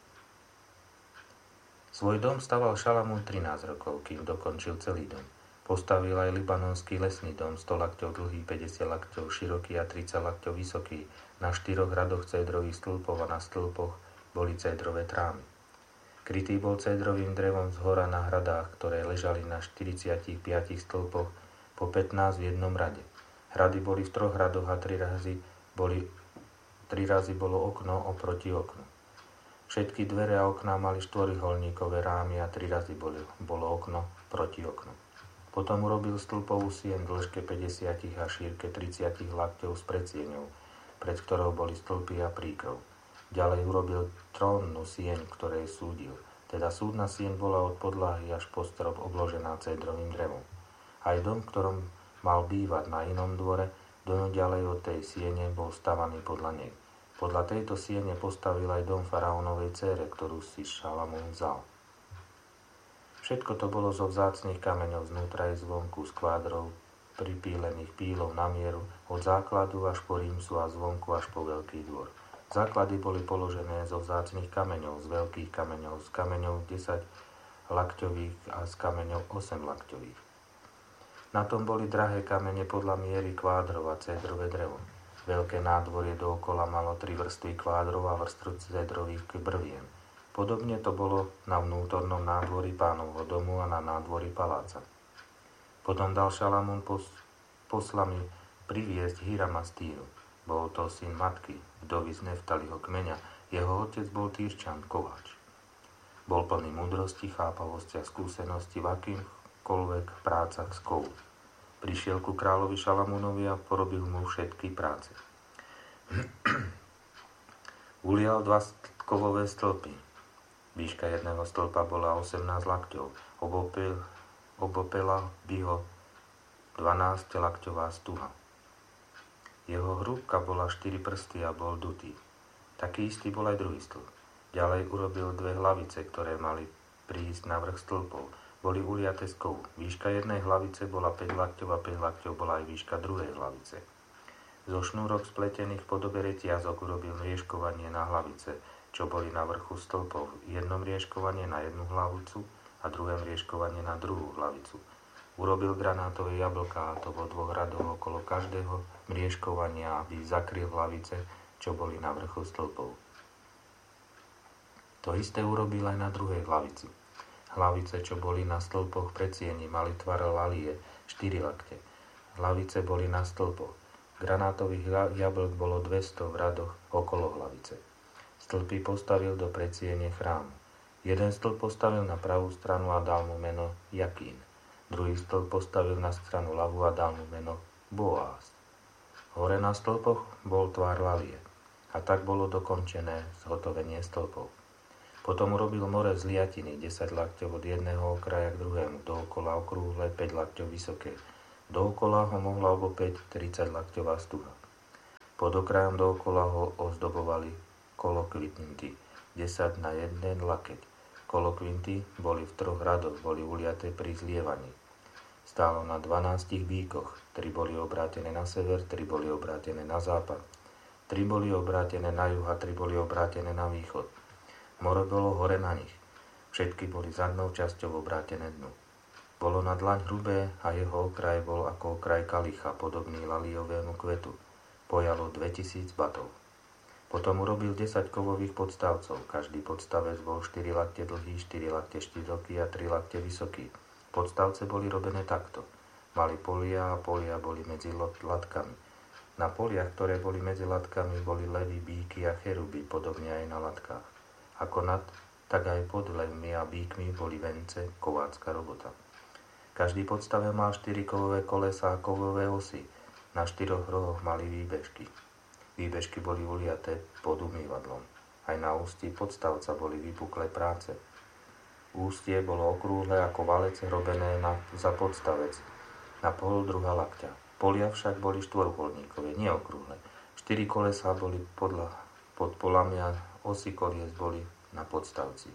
Svoj dom staval Šalamún trinásť rokov, kým dokončil celý dom. Postavil aj libanonský lesný dom, sto lakťov dlhý, päťdesiat lakťov široký a tridsať lakťov vysoký. Na štyroch radoch cédrových stĺpov a na stĺpoch boli cédrové trámy. Krytý bol cédrovým drevom zhora na hradách, ktoré ležali na štyridsiatich piatich stĺpoch, po pätnásť v jednom rade. Hrady boli v troch radoch a tri razy, boli, tri razy bolo okno oproti oknu. Všetky dvere a okná mali štvorholníkové rámy a tri razy boli, bolo okno proti oknu. Potom urobil stĺpovú sieň v dĺžke päťdesiat a šírke tridsať lakťov s predsieňou, pred ktorou boli stĺpy a príkrov. Ďalej urobil trónnu sieň, ktorej súdil. Teda súdna sieň bola od podlahy až po strop obložená cédrovým drevom. Aj dom, v ktorom mal bývať na inom dvore, do ďalej od tej siene bol stavaný podľa nej. Podľa tejto siene postavil aj dom faraónovej dcére, ktorú si Šalamún vzal. Všetko to bolo zo vzácnych kameňov znútra i zvonku, z kvádrov, pripílených pílov na mieru, od základu až po rímsu a zvonku až po veľký dvor. Základy boli položené zo vzácnych kameňov, z veľkých kameňov, z kameňov desať lakťových a z kameňov osem lakťových. Na tom boli drahé kamene podľa miery kvádrov a cédrové drevo. Veľké nádvorie dookola malo tri vrstvy kvádrov a vrstvu cédrových brvien. Podobne to bolo na vnútornom nádvorí Pánovho domu a na nádvorí paláca. Potom dal Šalamún pos- poslami priviesť Hirama z Týru. Bol to syn matky, vdovy z Neftaliho kmeňa. Jeho otec bol Týrčan, kováč. Bol plný múdrosti, chápavosti a skúsenosti v akýmkoľvek prácach z kovu. Prišiel ku kráľovi Šalamúnovi a porobil mu všetky práce. Ulial dva kovové stĺpy. Výška jedného stĺpa bola osemnásť lakťov, obopel, obopela by ho dvanásť lakťová stuha. Jeho hrúbka bola štyri prsty a bol dutý. Taký istý bol aj druhý stĺp. Ďalej urobil dve hlavice, ktoré mali prísť na vrch stĺpov. Boli uliaté z kovu. Výška jednej hlavice bola päť lakťov a päť lakťov bola aj výška druhej hlavice. Zo šnúrok spletených v podobe reťazok urobil mriežkovanie na hlavice, čo boli na vrchu stĺpov. Jedno mriežkovanie na jednu hlavicu a druhé mriežkovanie na druhú hlavicu. Urobil granátové jablká, a to vo dvoch radoch okolo každého mriežkovania, aby zakryl hlavice, čo boli na vrchu stĺpov. To isté urobil aj na druhej hlavici. Hlavice, čo boli na stĺpoch predsieni, mali tvar lalie, štyri lakte. Hlavice boli na stĺpoch. Granátových jablk bolo dvesto v radoch okolo hlavice. Stĺpy postavil do predsiene chrámu. Jeden stĺp postavil na pravú stranu a dal mu meno Jakín. Druhý stĺp postavil na stranu ľavú a dal mu meno Boaz. Hore na stĺpoch bol tvár lalie. A tak bolo dokončené zhotovenie stĺpov. Potom urobil more z liatiny, desať lakťov od jedného okraja k druhému, dookola okrúhle, päť lakťov vysoké. Dookola ho mohla obopäť tridsať lakťová stuha. Pod okrajom dookola ho ozdobovali kolokvinty, desať na jeden lakeť. Kolokvinty boli v troch radoch, boli uliaté pri zlievaní. Stálo na dvanástich bíkoch, tri boli obrátené na sever, tri boli obrátené na západ, tri boli obrátené na juh a tri boli obrátené na východ. More bolo hore na nich. Všetky boli zadnou časťou obrátené dnu. Bolo na dlaň hrubé a jeho okraj bol ako okraj kalicha, podobný laliovému kvetu. Pojalo dvetisíc batov. Potom urobil desať kovových podstavcov. Každý podstavec bol štyri lakte dlhý, štyri lakte štyroky a tri lakte vysoký. Podstavce boli robené takto. Mali polia a polia boli medzi latkami. Na poliach, ktoré boli medzi latkami, boli levy, bíky a cheruby, podobne aj na latkách. Ako nad, tak aj pod levmi a bíkmi boli vence, kovácka robota. Každý podstave mal štyri kovové kolesa a kovové osy. Na štyroch rohoch mali výbežky. Výbežky boli uliaté pod umývadlom. Aj na ústí podstavca boli vypuklé práce. Ústie bolo okrúhle ako valec robené na, za podstavec, na pol druha lakťa. Polia však boli štvorholníkové, nie okrúhle. Štyri kolesá boli podľa, pod polami a osy kolies boli na podstavci.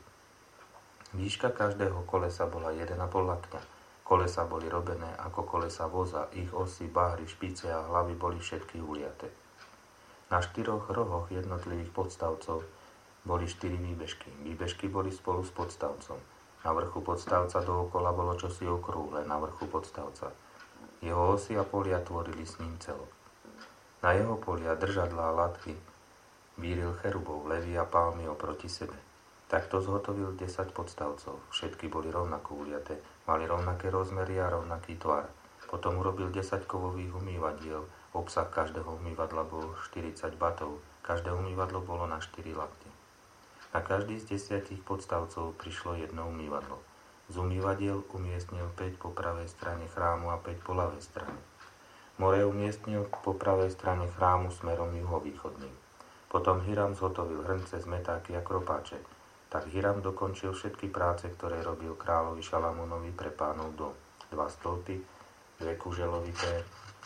Výška každého kolesa bola jeden a pol lakťa. Kolesa boli robené ako kolesa voza, ich osy, bahry, špice a hlavy boli všetky uliaté. Na štyroch rohoch jednotlivých podstavcov boli štyri výbežky. Výbežky boli spolu s podstavcom. Na vrchu podstavca dookola bolo čosi okrúhle na vrchu podstavca. Jeho osy a polia tvorili s ním celok. Na jeho polia držadlá a latky víril cherubov, levy a palmy oproti sebe. Takto zhotovil desať podstavcov. Všetky boli rovnako uliaté, mali rovnaké rozmery a rovnaký tvar. Potom urobil desať kovových umývadiel. Obsah každého umývadla bol štyridsať batov. Každé umývadlo bolo na štyri lakte. Na každý z desiatich podstavcov prišlo jedno umývadlo. Z umývadiel umiestnil päť po pravej strane chrámu a päť po ľavej strane. More umiestnil po pravej strane chrámu smerom juhovýchodným. Potom Hiram zhotovil hrnce, zmetáky a kropáče. Tak Hiram dokončil všetky práce, ktoré robil kráľovi Šalamúnovi pre pánov dom. Dva stĺpy, dve kuželovité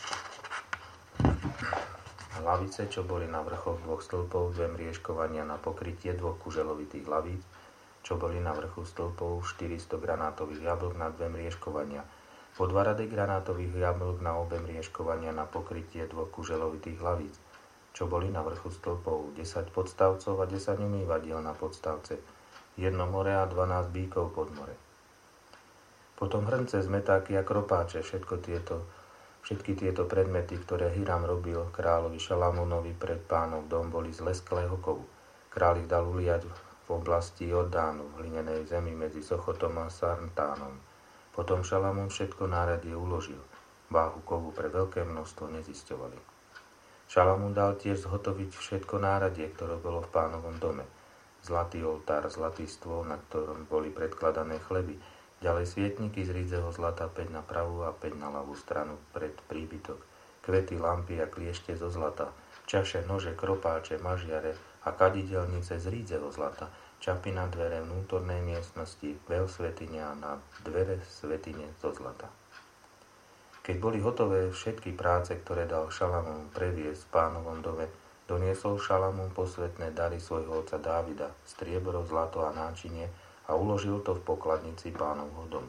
hlavice, čo boli na vrchoch dvoch stĺpov, dve mriežkovania na pokrytie dvoch kuželovitých hlavíc, čo boli na vrchu stĺpov, štyristo granátových jablk na dve mriežkovania, po dva rady granátových jablk na obe mriežkovania na pokrytie dvoch kuželovitých hlavíc, čo boli na vrchu stĺpov, desať podstavcov a desať umývadiel na podstavce, jedno more a dvanásť bíkov pod more. Potom hrnce, zmetáky a kropáče, všetko tieto, všetky tieto predmety, ktoré Hiram robil kráľovi Šalamúnovi pred pánov dom, boli z lesklého kovu. Kráľ ich dal uliať v oblasti Jordánu, v hlinenej zemi medzi Sochotom a Sarntánom. Potom Šalamún všetko náradie uložil. Váhu kovu pre veľké množstvo nezisťovali. Šalamún dal tiež zhotoviť všetko náradie, ktoré bolo v pánovom dome. Zlatý oltár, zlatý stôl, na ktorom boli predkladané chleby, ďalej svietniky z rídzeho zlata päť na pravú a päť na ľavú stranu pred príbytok, kvety, lampy a kliešte zo zlata, čaše, nože, kropáče, mažiare a kadidelnice z rídzeho zlata, čapy na dvere vnútornej miestnosti, veľ svätyne a na dvere svätyne zo zlata. Keď boli hotové všetky práce, ktoré dal Šalamún previesť v pánovom dome, doniesol Šalamún posvätné dary svojho otca Dávida, striebro, zlato a náčinie a uložil to v pokladnici pánovho domu.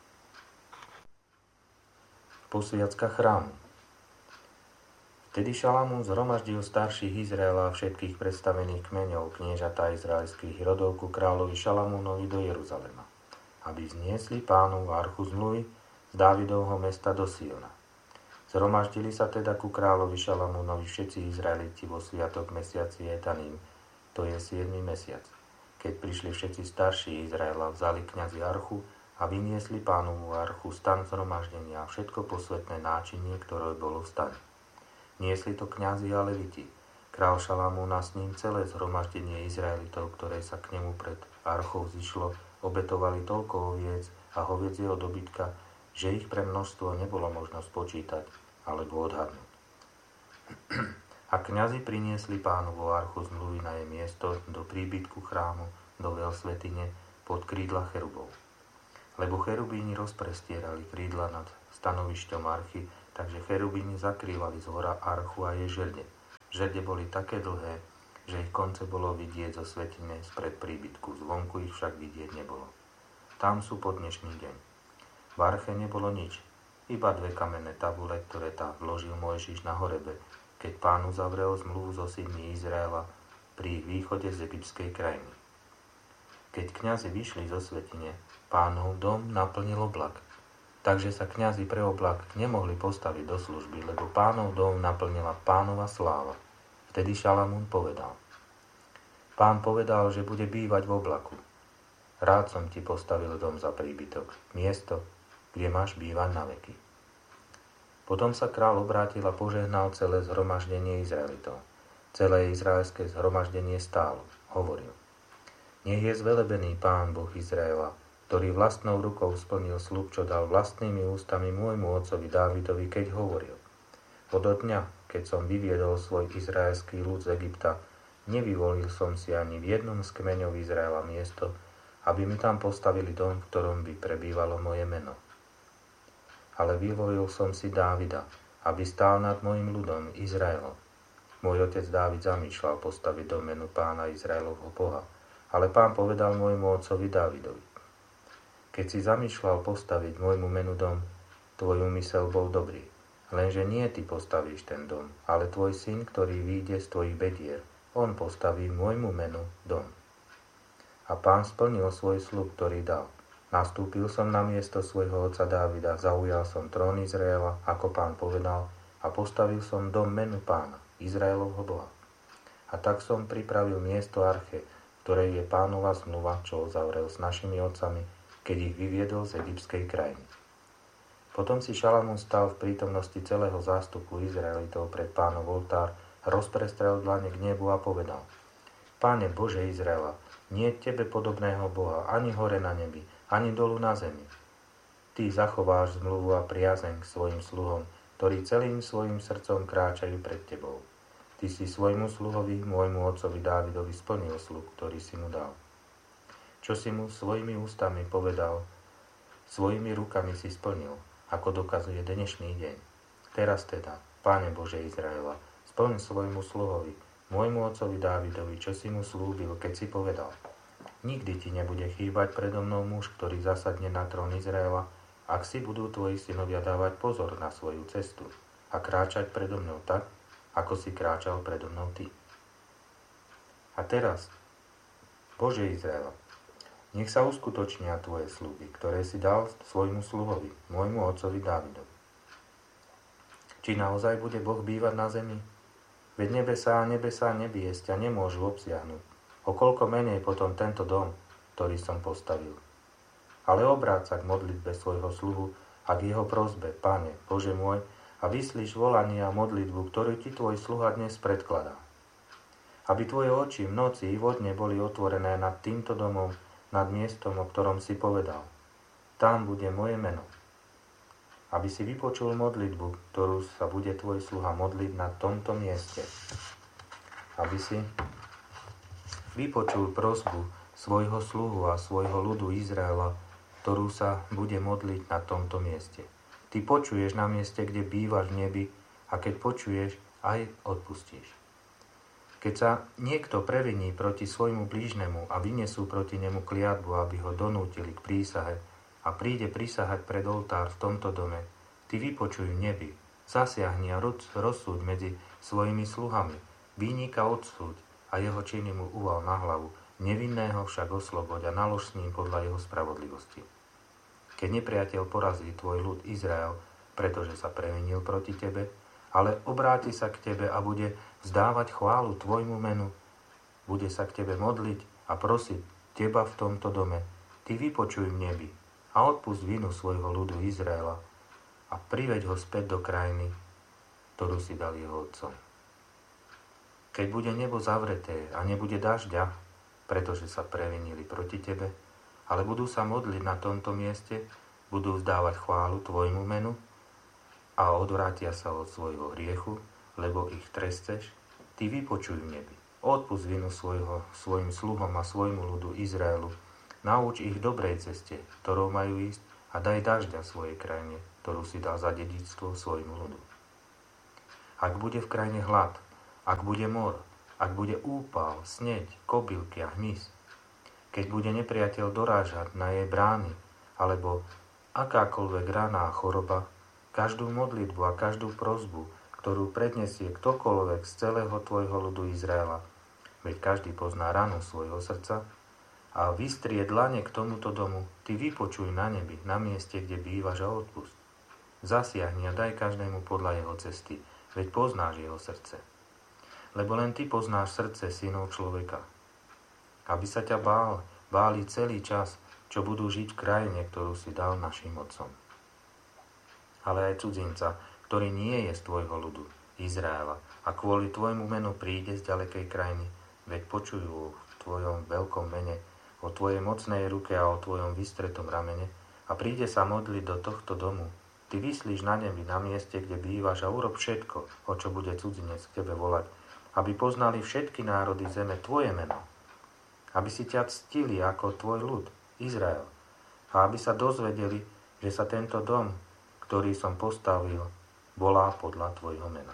Posviacka chrámu. Vtedy Šalamún zhromaždil starších Izraela a všetkých predstavených kmeňov, kniežatá izraelských rodov ku kráľovi Šalamúnovi do Jeruzalema, aby vzniesli pánovu archu zmluvy z Dávidovho mesta do Siona. Zhromaždili sa teda ku kráľovi Šalamúnovi všetci Izraeliti vo sviatok mesiaci Etaním, to je siedmy mesiac. Keď prišli všetci starší Izraela, vzali kňazi archu a vyniesli pánovú archu, stan zhromaždenia a všetko posvätné náčinie, ktoré bolo v stane. Niesli to kňazi a leviti. Král Šalamún a s ním celé zhromaždenie Izraelitov, ktoré sa k nemu pred archou zišlo, obetovali toľko oviec a hovädzieho dobytka, že ich pre množstvo nebolo možno spočítať alebo odhadnúť. A kňazi priniesli pánovu archu zmluvy na jej miesto do príbytku chrámu do veľ svätyne pod krídla cherubov. Lebo cherubíni rozprestierali krídla nad stanovišťom archy, takže cherubíni zakrývali zhora archu a jej žrde. Žrde boli také dlhé, že ich konce bolo vidieť zo svätyne spred príbytku, zvonku ich však vidieť nebolo. Tam sú po dnešný deň. V arche nebolo nič, iba dve kamenné tabule, ktoré tam vložil Mojžiš na horebe, keď Pán uzavrel zmluvu so synmi Izraela pri ich východe z egyptskej krajiny. Keď kňazi vyšli zo svätyne, Pánov dom naplnil oblak, takže sa kňazi pre oblak nemohli postaviť do služby, lebo Pánov dom naplnila Pánova sláva. Vtedy Šalamún povedal: Pán povedal, že bude bývať v oblaku. Rád som ti postavil dom za príbytok, miesto, kde máš bývať na veky. Potom sa král obrátil a požehnal celé zhromaždenie Izraelitov. Celé izraelské zhromaždenie stálo. Hovoril: Nech je zvelebený Pán Boh Izraela, ktorý vlastnou rukou splnil sľub, čo dal vlastnými ústami môjmu otcovi Dávidovi, keď hovoril: Od dňa, keď som vyviedol svoj izraelský ľud z Egypta, nevyvolil som si ani v jednom z kmeňov Izraela miesto, aby mi tam postavili dom, v ktorom by prebývalo moje meno. Ale vyvolil som si Dávida, aby stál nad mojim ľudom Izraelom. Môj otec Dávid zamýšľal postaviť dom menu Pána Izraelovho Boha, ale Pán povedal môjmu otcovi Dávidovi: Keď si zamýšľal postaviť môjmu menu dom, tvoj úmysel bol dobrý. Lenže nie ty postavíš ten dom, ale tvoj syn, ktorý vyjde z tvojich bedier, on postaví môjmu menu dom. A Pán splnil svoj sľub, ktorý dal. Nastúpil som na miesto svojho otca Dávida, zaujal som trón Izraela, ako Pán povedal, a postavil som dom menu Pána, Izraelovho Boha. A tak som pripravil miesto arche, v ktorej je Pánova zmluva, čo uzavrel s našimi otcami, keď ich vyviedol z egyptskej krajiny. Potom si Šalamún stal v prítomnosti celého zástupu Izraelitov pred Pánov oltár, rozprestrel dlane k nebu a povedal: Páne Bože Izraela, nie je tebe podobného Boha, ani hore na nebi, ani dolu na zemi. Ty zachováš zmluvu a priazeň k svojim sluhom, ktorí celým svojim srdcom kráčajú pred tebou. Ty si svojmu sluhovi, môjmu otcovi Dávidovi, splnil sľub, ktorý si mu dal. Čo si mu svojimi ústami povedal, svojimi rukami si splnil, ako dokazuje dnešný deň. Teraz teda, Páne Bože Izraela, splň svojmu sluhovi, môjmu otcovi Dávidovi, čo si mu slúbil, keď si povedal: Nikdy ti nebude chýbať predo mnou muž, ktorý zasadne na trón Izraela, ak si budú tvoji synovia dávať pozor na svoju cestu a kráčať predo mnou tak, ako si kráčal predo mnou ty. A teraz, Bože Izraela, nech sa uskutočnia tvoje sľuby, ktoré si dal svojmu sluhovi, môjmu otcovi Dávidovi. Či naozaj bude Boh bývať na zemi? Veď nebesá a nebesá nebiesť ťa nemôžu obsiahnuť. O koľko menej potom tento dom, ktorý som postavil. Ale obráť sa k modlitbe svojho sluhu a k jeho prosbe, Pane, Bože môj, a vyslíš volanie a modlitbu, ktorú ti tvoj sluha dnes predkladá. Aby tvoje oči v noci i vodne boli otvorené nad týmto domom, nad miestom, o ktorom si povedal: Tam bude moje meno. Aby si vypočul modlitbu, ktorú sa bude tvoj sluha modliť na tomto mieste. Aby si vypočul prosbu svojho sluhu a svojho ľudu Izraela, ktorú sa bude modliť na tomto mieste. Ty počuješ na mieste, kde bývaš v nebi, a keď počuješ, aj odpustíš. Keď sa niekto previní proti svojmu blížnemu a vyniesú proti nemu kliatbu, aby ho donútili k prísahe, a príde prisahať pred oltár v tomto dome, ty vypočuj v nebi, zasiahni a rozsúď medzi svojimi sluhami, vínika odsúď a jeho činy mu uval na hlavu, nevinného však osloboď a nalož s ním podľa jeho spravodlivosti. Keď nepriateľ porazí tvoj ľud Izrael, pretože sa previnil proti tebe, ale obráti sa k tebe a bude vzdávať chválu tvojmu menu, bude sa k tebe modliť a prosiť teba v tomto dome, ty vypočuj v nebi a odpusť vinu svojho ľudu Izraela a priveď ho späť do krajiny, ktorú si dal jeho otcom. Keď bude nebo zavreté a nebude dažďa, pretože sa previnili proti tebe, ale budú sa modliť na tomto mieste, budú vzdávať chválu tvojmu menu a odvrátia sa od svojho hriechu, lebo ich tresteš, ty vypočuj v nebi Odpusť vinu svojho, svojim sluhom a svojmu ľudu Izraelu. Nauč ich dobrej ceste, ktorou majú ísť, a daj dažďa svojej krajine, ktorú si dal za dedičstvo svojmu ľudu. Ak bude v krajine hlad, ak bude mor, ak bude úpal, sneď, kobylky a hmyz, keď bude nepriateľ dorážať na jej brány, alebo akákoľvek raná choroba, každú modlitbu a každú prosbu, ktorú predniesie ktokoľvek z celého tvojho ľudu Izraela, veď každý pozná ranu svojho srdca, a vystrie dlane k tomuto domu, ty vypočuj na nebi, na mieste, kde bývaš, a odpusť. Zasiahni a daj každému podľa jeho cesty, veď poznáš jeho srdce. Lebo len ty poznáš srdce synov človeka. Aby sa ťa bál, báli celý čas, čo budú žiť v krajine, ktorú si dal našim otcom. Ale aj cudzinca, ktorý nie je z tvojho ľudu, Izraela, a kvôli tvojmu menu príde z ďalekej krajiny, veď počujú v tvojom veľkom mene, o tvojej mocnej ruke a o tvojom vystretom ramene, a príde sa modliť do tohto domu. Ty vyslíš na nebi, na mieste, kde bývaš, a urob všetko, o čo bude cudzinec k tebe volať, aby poznali všetky národy zeme tvoje meno, aby si ťa ctili ako tvoj ľud, Izrael, a aby sa dozvedeli, že sa tento dom, ktorý som postavil, volá podľa tvojho mena.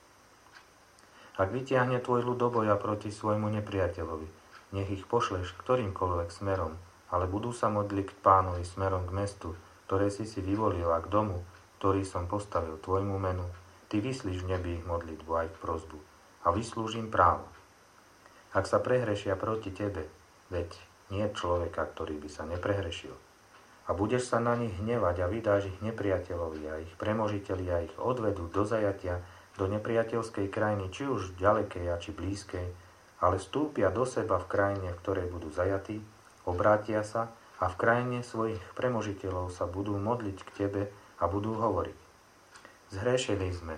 Ak vytiahne tvoj ľud do boja proti svojmu nepriateľovi, nech ich pošleš ktorýmkoľvek smerom, ale budú sa modliť k Pánovi smerom k mestu, ktoré si si vyvolil, a k domu, ktorý som postavil tvojmu menu. Ty vyslíš v nebi ich modlitbu a ich prosbu a vyslúžim právo. Ak sa prehrešia proti tebe, veď nie človeka, ktorý by sa neprehrešil, a budeš sa na nich hnevať a vydáš ich nepriateľovi a ich premožiteľi a ich odvedú do zajatia do nepriateľskej krajiny, či už ďalekej a či blízkej, ale vstúpia do seba v krajine, v ktorej budú zajatí, obrátia sa a v krajine svojich premožiteľov sa budú modliť k tebe a budú hovoriť: zhrešili sme,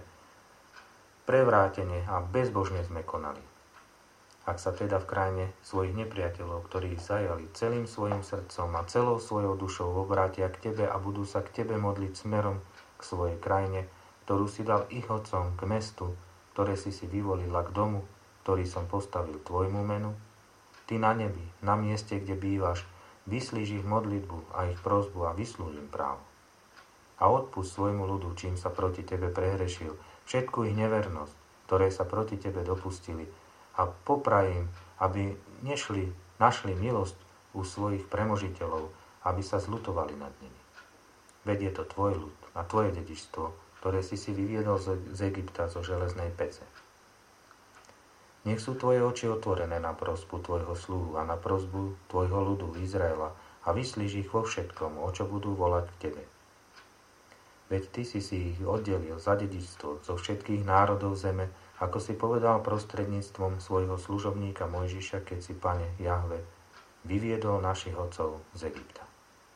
prevrátene a bezbožne sme konali. Ak sa teda v krajine svojich nepriateľov, ktorí ich zajali celým svojim srdcom a celou svojou dušou, obrátia k tebe a budú sa k tebe modliť smerom k svojej krajine, ktorú si dal ich otcom, k mestu, ktoré si si vyvolila, k domu, ktorý som postavil tvojmu menu, ty na nebi, na mieste, kde bývaš, vyslíš ich modlitbu a ich prosbu a vyslúžim právo. A odpusť svojmu ľudu, čím sa proti tebe prehrešil, všetku ich nevernosť, ktoré sa proti tebe dopustili, a popraj im, aby nešli, našli milosť u svojich premožiteľov, aby sa zľutovali nad nimi. Veď je to tvoj ľud a tvoje dedičstvo, ktoré si si vyviedol z Egypta, zo železnej pece. Nech sú tvoje oči otvorené na prosbu tvojho sluhu a na prosbu tvojho ľudu Izraela a vyslíš ich vo všetkom, o čo budú volať k tebe. Veď ty si si ich oddelil za dedičstvo zo všetkých národov zeme, ako si povedal prostredníctvom svojho služobníka Mojžiša, keď si, Pane Jahve, vyviedol našich otcov z Egypta.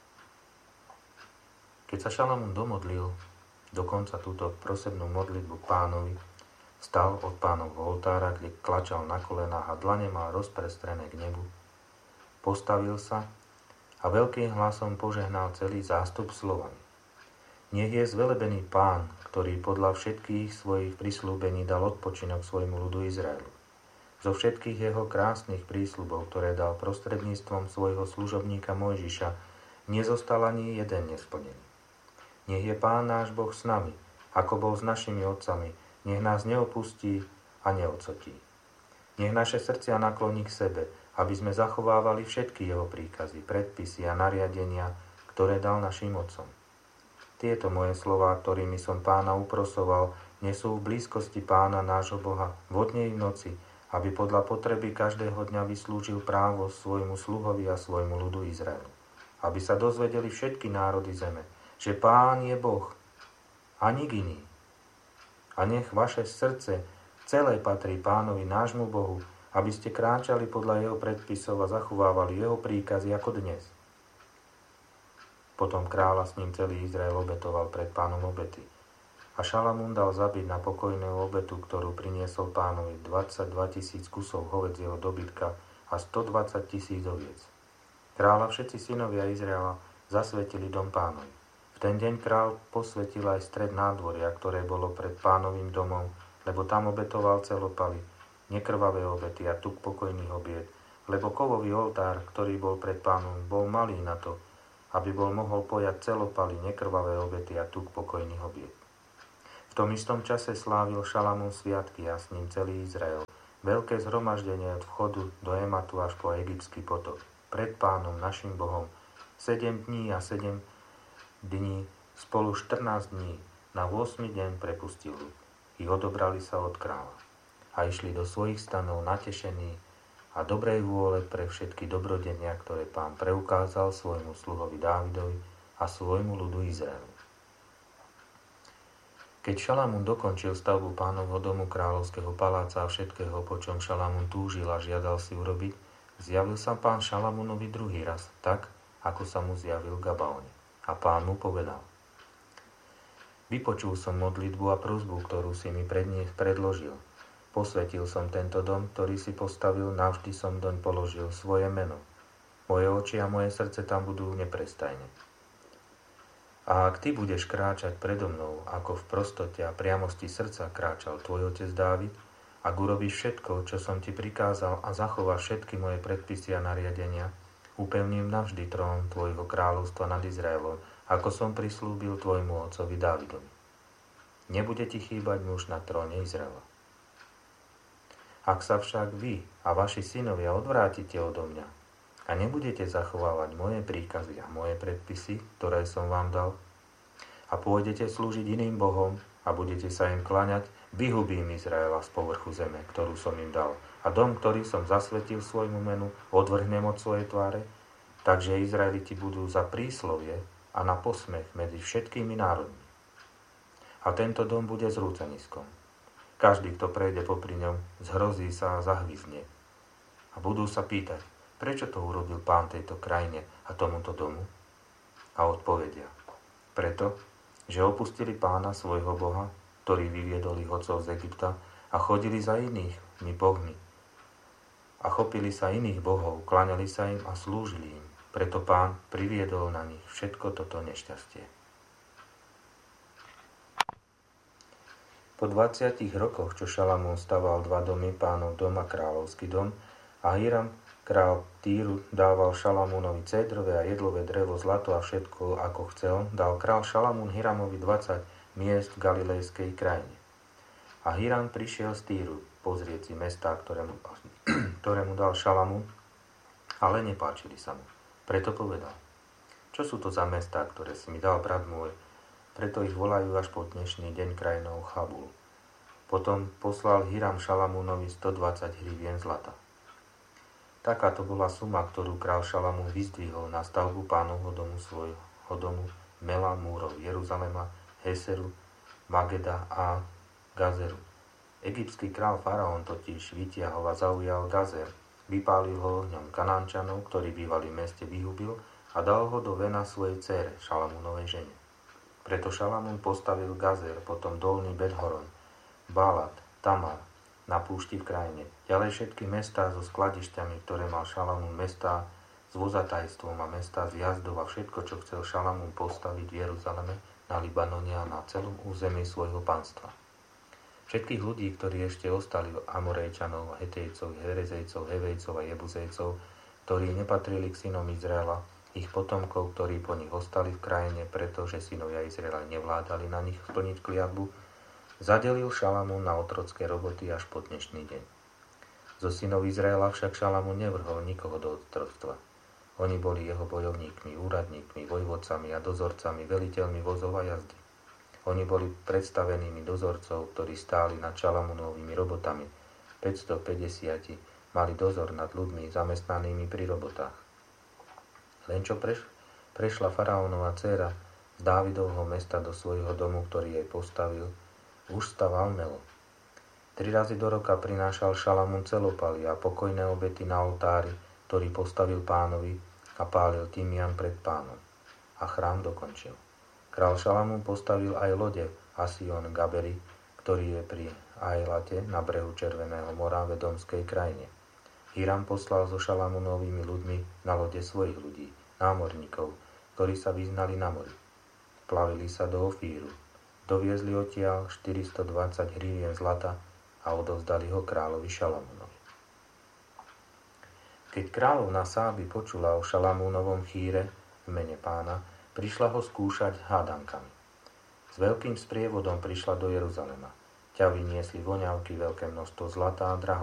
Keď sa Šalamún domodlil dokonca túto prosebnú modlitbu k Pánovi, stal od Pánovho oltára, kde klačal na kolenách a dlane mal rozprestrené k nebu. Postavil sa a veľkým hlasom požehnal celý zástup slovami: Nech je zvelebený Pán, ktorý podľa všetkých svojich prisľúbení dal odpočinok svojmu ľudu Izraelu. Zo všetkých jeho krásnych prísľubov, ktoré dal prostredníctvom svojho služobníka Mojžiša, nezostal ani jeden nesplnený. Nech je Pán náš Boh s nami, ako bol s našimi otcami, nech nás neopustí a neodsotí. Nech naše srdcia nakloní k sebe, aby sme zachovávali všetky jeho príkazy, predpisy a nariadenia, ktoré dal našim otcom. Tieto moje slová, ktorými som Pána uprosoval, nesú v blízkosti Pána nášho Boha vodne i v noci, aby podľa potreby každého dňa vyslúžil právo svojmu sluhovi a svojmu ľudu Izraelu. Aby sa dozvedeli všetky národy zeme, že Pán je Boh a nik iný. A nech vaše srdce celé patrí Pánovi nášmu Bohu, aby ste kráčali podľa jeho predpisov a zachovávali jeho príkazy ako dnes. Potom kráľ a s ním celý Izrael obetoval pred Pánom obety. A Šalamún dal zabiť na pokojnú obetu, ktorú priniesol Pánovi, dvadsaťdva tisíc kusov hovedzieho dobytka a stodvadsať tisíc oviec. Kráľ a všetci synovia Izraela zasvetili dom Pánovi. V ten deň kráľ posvetil aj stred nádvoria, ktoré bolo pred Pánovým domom, lebo tam obetoval celopaly, nekrvavé obety a tuk pokojných obiet, lebo kovový oltár, ktorý bol pred Pánom, bol malý na to, aby bol mohol pojať celopaly, nekrvavé obety a tuk pokojných obiet. V tom istom čase slávil Šalamún sviatky a s ním celý Izrael. Veľké zhromaždenie od vchodu do Ematu až po egyptský potok. Pred Pánom, našim Bohom, sedem dní a sedem dní, spolu štrnásť dní, na ôsmy deň prepustil ľud. I odobrali sa od kráľa. A išli do svojich stanov natešení a dobrej vôle pre všetky dobrodenia, ktoré Pán preukázal svojmu sluhovi Dávidovi a svojmu ľudu Izraelu. Keď Šalamún dokončil stavbu Pánovho domu, kráľovského paláca a všetkého, po čom Šalamún túžil a žiadal si urobiť, zjavil sa Pán Šalamúnovi druhý raz, tak, ako sa mu zjavil v Gabaone. A Pán mu povedal: Vypočul som modlitbu a prosbu, ktorú si mi predne predložil. Posvetil som tento dom, ktorý si postavil, navždy som doň položil svoje meno. Moje oči a moje srdce tam budú neprestajne. A ak ty budeš kráčať predo mnou, ako v prostote a priamosti srdca kráčal tvoj otec Dávid, ak urobíš všetko, čo som ti prikázal a zachováš všetky moje predpisy a nariadenia, upevním navždy trón tvojho kráľovstva nad Izraelom, ako som prislúbil tvojmu otcovi Dávidovi. Nebude ti chýbať muž na tróne Izraela. Ak sa však vy a vaši synovia odvrátite odo mňa a nebudete zachovávať moje príkazy a moje predpisy, ktoré som vám dal, a pôjdete slúžiť iným bohom a budete sa im kláňať, vyhubím Izraela z povrchu zeme, ktorú som im dal, a dom, ktorý som zasvetil svojmu menu, odvrhnem od svojej tváre, takže Izraeliti budú za príslovie a na posmech medzi všetkými národmi. A tento dom bude zrúcaniskom. Každý, kto prejde popri ňom, zhrozí sa a zahvizne. A budú sa pýtať, prečo to urobil Pán tejto krajine a tomuto domu? A odpovedia, preto, že opustili Pána svojho Boha, ktorý vyviedol ich otcov z Egypta, a chodili za inými bohmi. A chopili sa iných bohov, kláňali sa im a slúžili im. Preto Pán priviedol na nich všetko toto nešťastie. Po dvadsiatich rokoch, čo Šalamún staval dva domy, Pánov dom a kráľovský dom, a Hiram, král Týru, dával Šalamúnovi cédrové a jedlové drevo, zlato a všetko, ako chcel, dal král Šalamún Hiramovi dvadsať miest v Galilejskej krajine. A Hiram prišiel z Týru pozrieť si mestá, ktoré mu, ktoré mu dal Šalamún, ale nepáčili sa mu. Preto povedal, čo sú to za mestá, ktoré si mi dal brat môj, preto ich volajú až po dnešný deň krajinou Chabul. Potom poslal Hiram Šalamúnovi stodvadsať hrivien zlata. Takáto bola suma, ktorú král Šalamún vyzdvihol na stavbu Pánovho domu svojho domu, Mela, múrov Jeruzalema, Heseru, Mageda a Gazeru. Egyptský král Faraón totiž vytiahol a zaujal Gazer, vypálil ho ohňom Kanánčanov, ktorí bývali v meste, vyhubil a dal ho do vena svojej dcére, Šalamúnovej žene. Preto Šalamún postavil Gazer, potom dolný Bet-horon, Bálat, Tamar, na púšti v krajine. Ďalej všetky mestá so skladišťami, ktoré mal Šalamún, mestá s vozatajstvom a mestá s jazdou a všetko, čo chcel Šalamún postaviť v Jeruzaleme, na Libanone a na celom území svojho panstva. Všetkých ľudí, ktorí ešte ostali, Amorejčanov, Hetejcov, Herezejcov, Hevejcov a Jebuzejcov, ktorí nepatrili k synom Izraela, ich potomkov, ktorí po nich ostali v krajine, pretože synovia Izraela nevládali na nich splniť kliatbu, zadelil Šalamún na otrocké roboty až po dnešný deň. Zo synov Izraela však Šalamún nevrhol nikoho do otroctva. Oni boli jeho bojovníkmi, úradníkmi, vojvodcami a dozorcami, veliteľmi vozov a jazdy. Oni boli predstavenými dozorcov, ktorí stáli nad Šalamúnovými robotami. päťstopäťdesiat mali dozor nad ľuďmi zamestnanými pri robotách. Len čo preš, prešla faraónova dcéra z Dávidovho mesta do svojho domu, ktorý jej postavil, už staval Melo. Tri razy do roka prinášal Šalamún celopaly a pokojné obety na oltári, ktorý postavil Pánovi, a pálil tymian pred Pánom. A chrám dokončil. Král Šalamún postavil aj lode Asion Gaberi, ktorý je pri Ajlate na brehu Červeného mora v Edomskej krajine. Hiram poslal so Šalamúnovými ľuďmi na lode svojich ľudí, námorníkov, ktorí sa vyznali na mori. Plavili sa do Ofíru. Doviezli odtiaľ štyristodvadsať hrivien zlata a a odovzdali ho kráľovi Šalamúnovi. Keď kráľovna Sáby počula o Šalamúnovom chýre v mene Pána, prišla ho skúšať hádankami. S veľkým sprievodom prišla do Jeruzalema. Ťavy niesli voňavky, veľké množstvo zlata a drahokam.